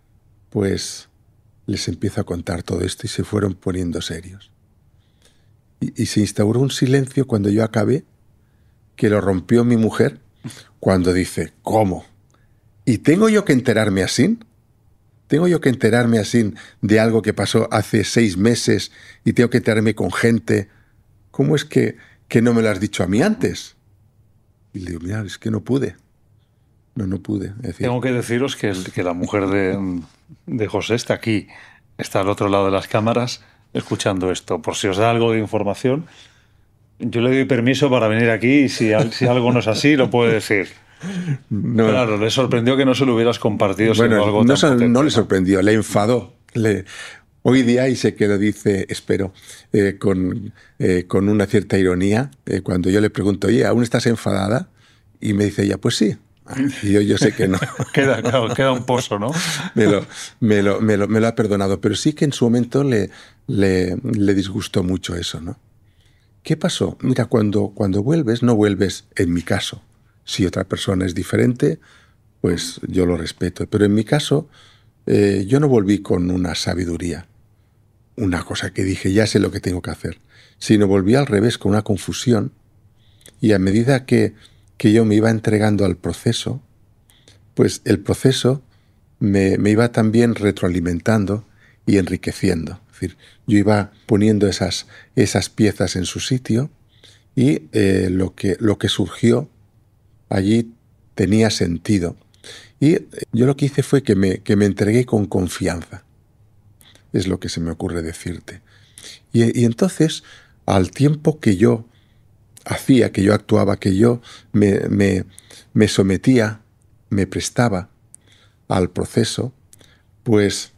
S1: pues les empiezo a contar todo esto y se fueron poniendo serios. Y, y se instauró un silencio cuando yo acabé, que lo rompió mi mujer, cuando dice, ¿cómo? ¿Y tengo yo que enterarme así? ¿Tengo yo que enterarme así de algo que pasó hace seis meses y tengo que enterarme con gente? ¿Cómo es que, que no me lo has dicho a mí antes? Y le digo, mira, es que no pude. No, no pude. Es decir,
S2: tengo que deciros que, el, que la mujer de, de José está aquí, está al otro lado de las cámaras escuchando esto. Por si os da algo de información, yo le doy permiso para venir aquí y si, si algo no es así, lo puede decir. No, claro, le sorprendió que no se lo hubieras compartido.
S1: Bueno,
S2: algo
S1: no,
S2: tan
S1: so,
S2: potente,
S1: no le
S2: ¿no?
S1: sorprendió, le enfadó. Le, hoy día, y sé que lo dice, espero, eh, con, eh, con una cierta ironía, eh, cuando yo le pregunto, oye, ¿aún estás enfadada? Y me dice ella, pues sí. Y yo, yo sé que no.
S2: queda, claro, queda un pozo, ¿no?
S1: me, lo, me, lo, me, lo, me lo ha perdonado, pero sí que en su momento le, le, le disgustó mucho eso, ¿no? ¿Qué pasó? Mira, cuando, cuando vuelves, no vuelves, en mi caso. Si otra persona es diferente, pues yo lo respeto. Pero en mi caso, eh, yo no volví con una sabiduría, una cosa que dije, ya sé lo que tengo que hacer, sino volví al revés, con una confusión. Y a medida que, que yo me iba entregando al proceso, pues el proceso me, me iba también retroalimentando y enriqueciendo. Es decir, yo iba poniendo esas, esas piezas en su sitio y eh, lo, que, lo que surgió allí tenía sentido. Y yo lo que hice fue que me, que me entregué con confianza. Es lo que se me ocurre decirte. Y, y entonces, al tiempo que yo hacía, que yo actuaba, que yo me, me, me sometía, me prestaba al proceso, pues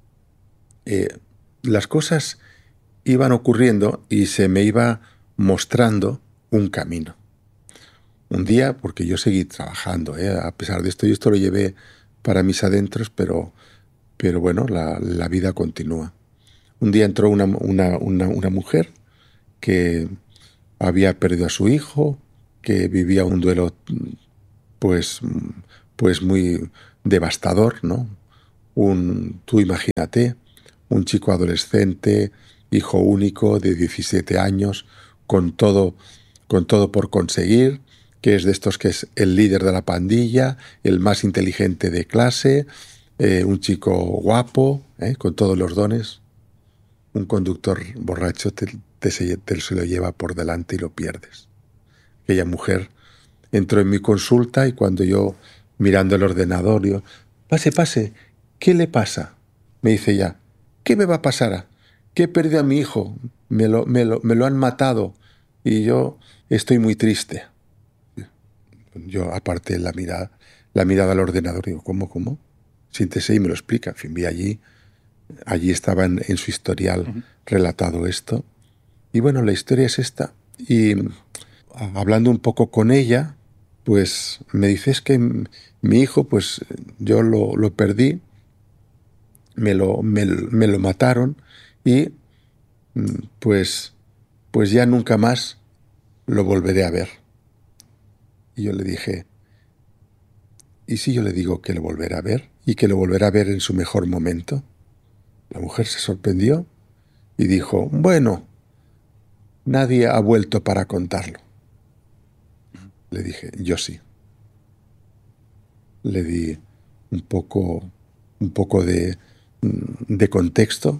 S1: eh, las cosas iban ocurriendo y se me iba mostrando un camino. Un día, porque yo seguí trabajando, ¿eh? A pesar de esto, y esto lo llevé para mis adentros, pero, pero bueno, la, la vida continúa. Un día entró una, una, una, una mujer que había perdido a su hijo, que vivía un duelo pues, pues muy devastador, ¿no? Un, tú imagínate, un chico adolescente, hijo único de diecisiete años, con todo, con todo por conseguir, que es de estos que es el líder de la pandilla, el más inteligente de clase, eh, un chico guapo, ¿eh? Con todos los dones. Un conductor borracho te, te, se, te se lo lleva por delante y lo pierdes. Aquella mujer entró en mi consulta y cuando yo, mirando el ordenador, yo, pase, pase, ¿qué le pasa? Me dice ya, ¿qué me va a pasar? ¿Qué he perdido a mi hijo? Me lo, me lo, me lo han matado y yo estoy muy triste. Yo aparté la mirada, la mirada al ordenador y digo, ¿cómo, cómo? Siéntese y me lo explica. En fin, vi allí, allí estaba en, en su historial uh-huh. relatado esto. Y bueno, la historia es esta. Y hablando un poco con ella, pues me dice, es que mi hijo, pues yo lo, lo perdí, me lo, me, me lo mataron y pues, pues ya nunca más lo volveré a ver. Y yo le dije, ¿y si yo le digo que lo volverá a ver y que lo volverá a ver en su mejor momento? La mujer se sorprendió y dijo, bueno, nadie ha vuelto para contarlo. Le dije, yo sí. Le di un poco, un poco de, de contexto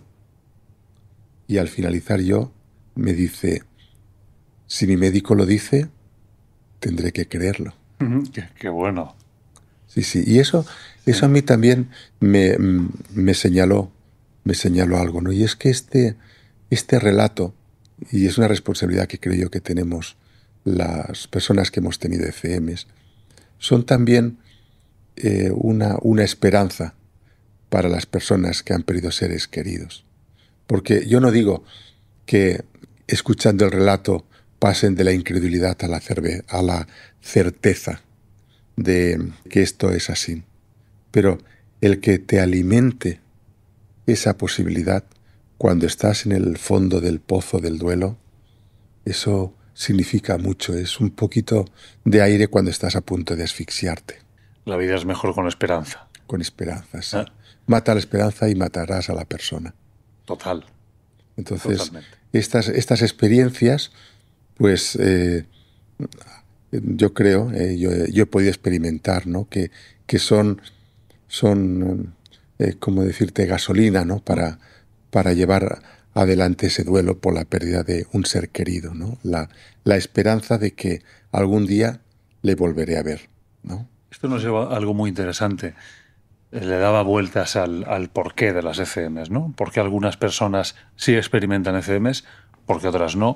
S1: y al finalizar yo me dice, si mi médico lo dice, tendré que creerlo.
S2: Qué, qué bueno.
S1: Sí, sí. Y eso, sí. eso a mí también me, me señaló, me señaló algo, ¿no? Y es que este, este relato, y es una responsabilidad que creo yo que tenemos las personas que hemos tenido E C Ms, son también eh, una, una esperanza para las personas que han perdido seres queridos. Porque yo no digo que escuchando el relato pasen de la incredulidad a la, cerve- a la certeza de que esto es así. Pero el que te alimente esa posibilidad cuando estás en el fondo del pozo del duelo, eso significa mucho. Es un poquito de aire cuando estás a punto de asfixiarte.
S2: La vida es mejor con esperanza.
S1: Con esperanza, sí.
S2: Ah.
S1: Mata la esperanza y matarás a la persona.
S2: Total.
S1: Entonces,
S2: Totalmente.
S1: estas, estas experiencias, pues eh, yo creo, eh, yo, yo he podido experimentar, ¿no? Que, que son, son eh, como decirte, gasolina, ¿no? Para, para llevar adelante ese duelo por la pérdida de un ser querido, ¿no? La, la esperanza de que algún día le volveré a ver, ¿no?
S2: Esto nos lleva a algo muy interesante. Le daba vueltas al, al porqué de las E C Ms, ¿no? Porque algunas personas sí experimentan E C Ms, porque otras no.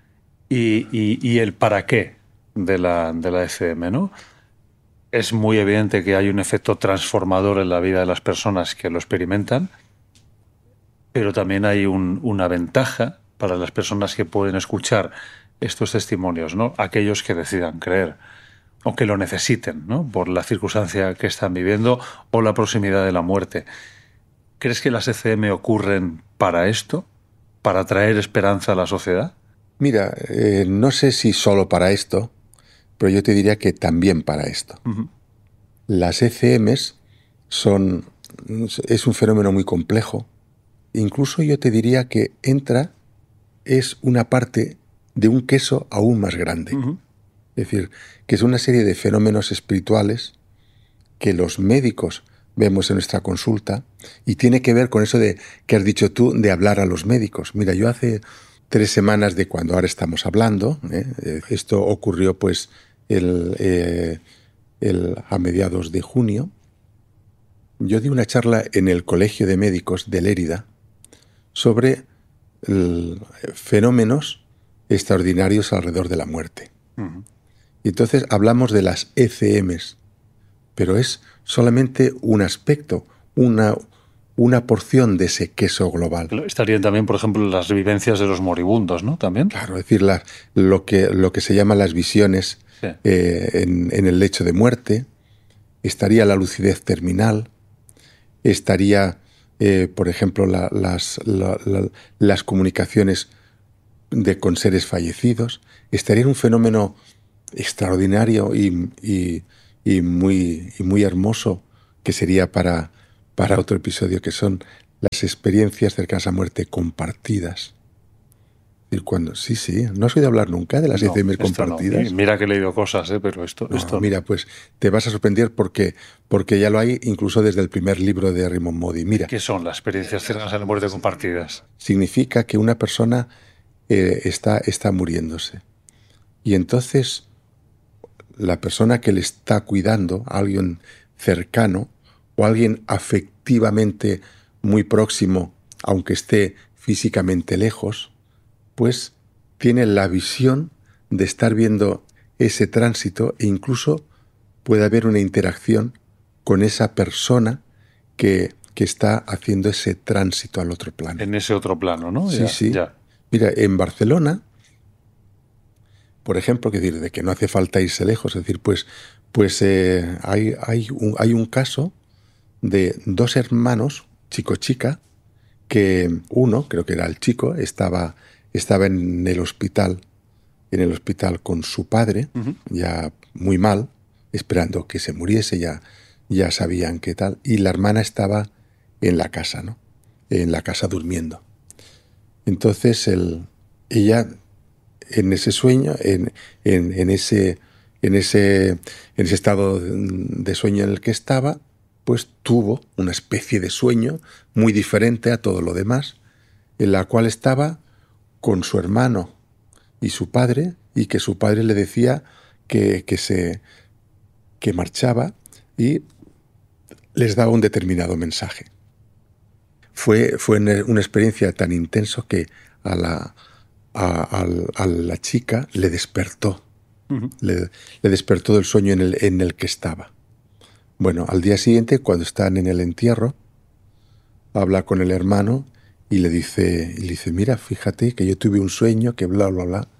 S2: Y, y, y el para qué de la, de la E C M, ¿no? Es muy evidente que hay un efecto transformador en la vida de las personas que lo experimentan, pero también hay un, una ventaja para las personas que pueden escuchar estos testimonios, ¿no? Aquellos que decidan creer o que lo necesiten, ¿no? Por la circunstancia que están viviendo o la proximidad de la muerte. ¿Crees que las E C M ocurren para esto? ¿Para traer esperanza a la sociedad?
S1: Mira, eh, no sé si solo para esto, pero yo te diría que también para esto. Uh-huh. Las E C Ms son, es un fenómeno muy complejo. Incluso yo te diría que entra, es una parte de un queso aún más grande. Uh-huh. Es decir, que es una serie de fenómenos espirituales que los médicos vemos en nuestra consulta y tiene que ver con eso de que has dicho tú de hablar a los médicos. Mira, yo hace tres semanas de cuando ahora estamos hablando, ¿eh? Esto ocurrió pues el, eh, el, a mediados de junio, yo di una charla en el Colegio de Médicos de Lérida sobre el, fenómenos extraordinarios alrededor de la muerte. Uh-huh. Y entonces hablamos de las E C Ms, pero es solamente un aspecto, una, una porción de ese queso global.
S2: Estarían también, por ejemplo, las vivencias de los moribundos, ¿no? También.
S1: Claro, es decir, la, lo, que, lo que se llama las visiones sí. eh, en, en el lecho de muerte, estaría la lucidez terminal, estaría, eh, por ejemplo, la, las, la, la, las comunicaciones de, con seres fallecidos. Estaría en un fenómeno extraordinario y, y, y, muy, y muy hermoso que sería para, para otro episodio, que son las experiencias cercanas a muerte compartidas. Cuando, sí, sí, ¿no has oído hablar nunca de las
S2: No,
S1: Alzheimer
S2: esto
S1: compartidas?
S2: no. Mira que he leído cosas, ¿eh? Pero esto,
S1: No,
S2: esto
S1: mira, pues te vas a sorprender porque, porque ya lo hay incluso desde el primer libro de Raymond Moody. Mira,
S2: ¿qué son las experiencias cercanas a la muerte compartidas?
S1: Significa que una persona eh, está, está muriéndose. Y entonces la persona que le está cuidando, alguien cercano o alguien afectivamente muy próximo, aunque esté físicamente lejos, pues tiene la visión de estar viendo ese tránsito e incluso puede haber una interacción con esa persona que, que está haciendo ese tránsito al otro plano.
S2: En ese otro plano, ¿no?
S1: Sí,
S2: ya,
S1: sí.
S2: Ya.
S1: Mira, en Barcelona, por ejemplo, que decir, de que no hace falta irse lejos, es decir, pues, pues eh, hay, hay, un, hay un caso de dos hermanos, chico-chica, que uno, creo que era el chico, estaba, estaba en el hospital, en el hospital con su padre, uh-huh. ya muy mal, esperando que se muriese, ya, ya sabían qué tal, y la hermana estaba en la casa, ¿no? En la casa durmiendo. Entonces el, ella, en ese sueño, en, en, en, ese, en, ese, en ese estado de sueño en el que estaba, pues tuvo una especie de sueño muy diferente a todo lo demás, en la cual estaba con su hermano y su padre, y que su padre le decía que, que, se, que marchaba y les daba un determinado mensaje. Fue, fue una experiencia tan intensa que a la, a, a, a la chica le despertó, uh-huh. le, le despertó del sueño en el, en el que estaba. Bueno, al día siguiente, cuando están en el entierro, habla con el hermano y le dice, y le dice, mira, fíjate que yo tuve un sueño, que bla, bla, bla.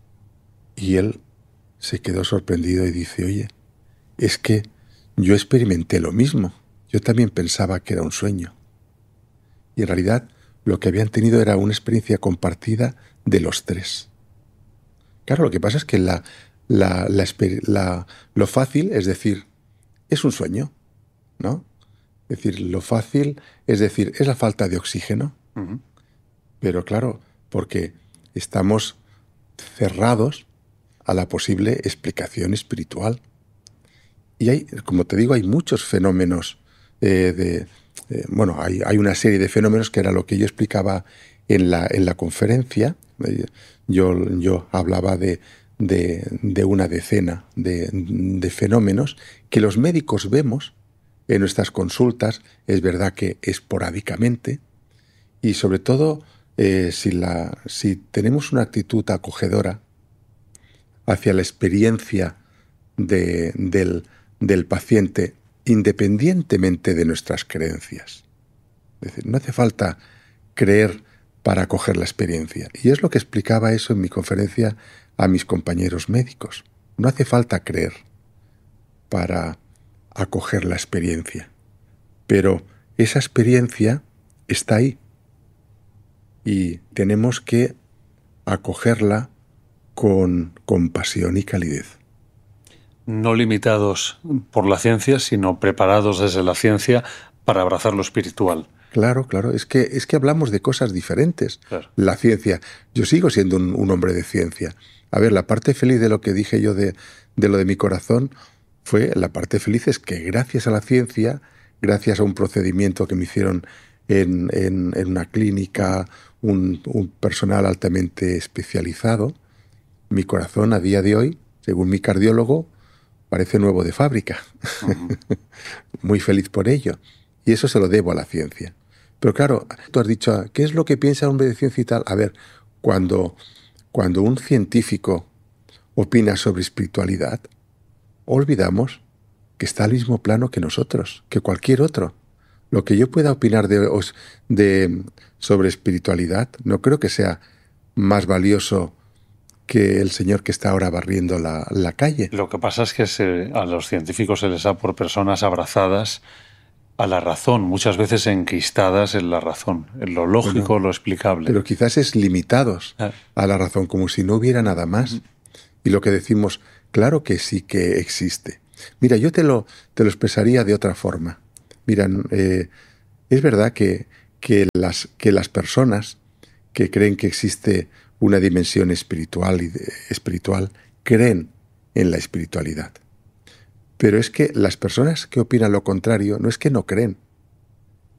S1: Y él se quedó sorprendido y dice, oye, es que yo experimenté lo mismo. Yo también pensaba que era un sueño. Y en realidad lo que habían tenido era una experiencia compartida de los tres. Claro, lo que pasa es que la, la, la, la, lo fácil es decir, es un sueño, ¿no? Es decir, lo fácil es decir, es la falta de oxígeno. Uh-huh. Pero claro, porque estamos cerrados a la posible explicación espiritual. Y hay, como te digo, hay muchos fenómenos eh, de... Eh, bueno, hay, hay una serie de fenómenos que era lo que yo explicaba en la, en la conferencia. Eh, yo, yo hablaba de, de, de una decena de, de fenómenos que los médicos vemos en nuestras consultas, es verdad que esporádicamente, y sobre todo eh, si, la, si tenemos una actitud acogedora hacia la experiencia de, del, del paciente, independientemente de nuestras creencias. Es decir, no hace falta creer para acoger la experiencia. Y es lo que explicaba eso en mi conferencia a mis compañeros médicos. No hace falta creer para acoger la experiencia. Pero esa experiencia está ahí. Y tenemos que acogerla con compasión y calidez.
S2: No limitados por la ciencia, sino preparados desde la ciencia para abrazar lo espiritual.
S1: Claro, claro. Es que, es que hablamos de cosas diferentes. Claro. La ciencia. Yo sigo siendo un, un hombre de ciencia. A ver, la parte feliz de lo que dije yo de, de lo de mi corazón fue, la parte feliz es que gracias a la ciencia, gracias a un procedimiento que me hicieron en, en, en una clínica, un, un personal altamente especializado, mi corazón a día de hoy, según mi cardiólogo, parece nuevo de fábrica. Uh-huh. Muy feliz por ello. Y eso se lo debo a la ciencia. Pero claro, tú has dicho, ¿qué es lo que piensa un hombre de ciencia y tal? A ver, cuando, cuando un científico opina sobre espiritualidad, olvidamos que está al mismo plano que nosotros, que cualquier otro. Lo que yo pueda opinar de, de, sobre espiritualidad no creo que sea más valioso que el señor que está ahora barriendo la, la calle.
S2: Lo que pasa es que se, a los científicos se les da por personas abrazadas a la razón, muchas veces enquistadas en la razón, en lo lógico, bueno, lo explicable.
S1: Pero quizás es limitados ah. a la razón, como si no hubiera nada más. Uh-huh. Y lo que decimos, claro que sí que existe. Mira, yo te lo, te lo expresaría de otra forma. Mira, eh, es verdad que, que, las, que las personas que creen que existe una dimensión espiritual, y de, espiritual creen en la espiritualidad. Pero es que las personas que opinan lo contrario no es que no creen,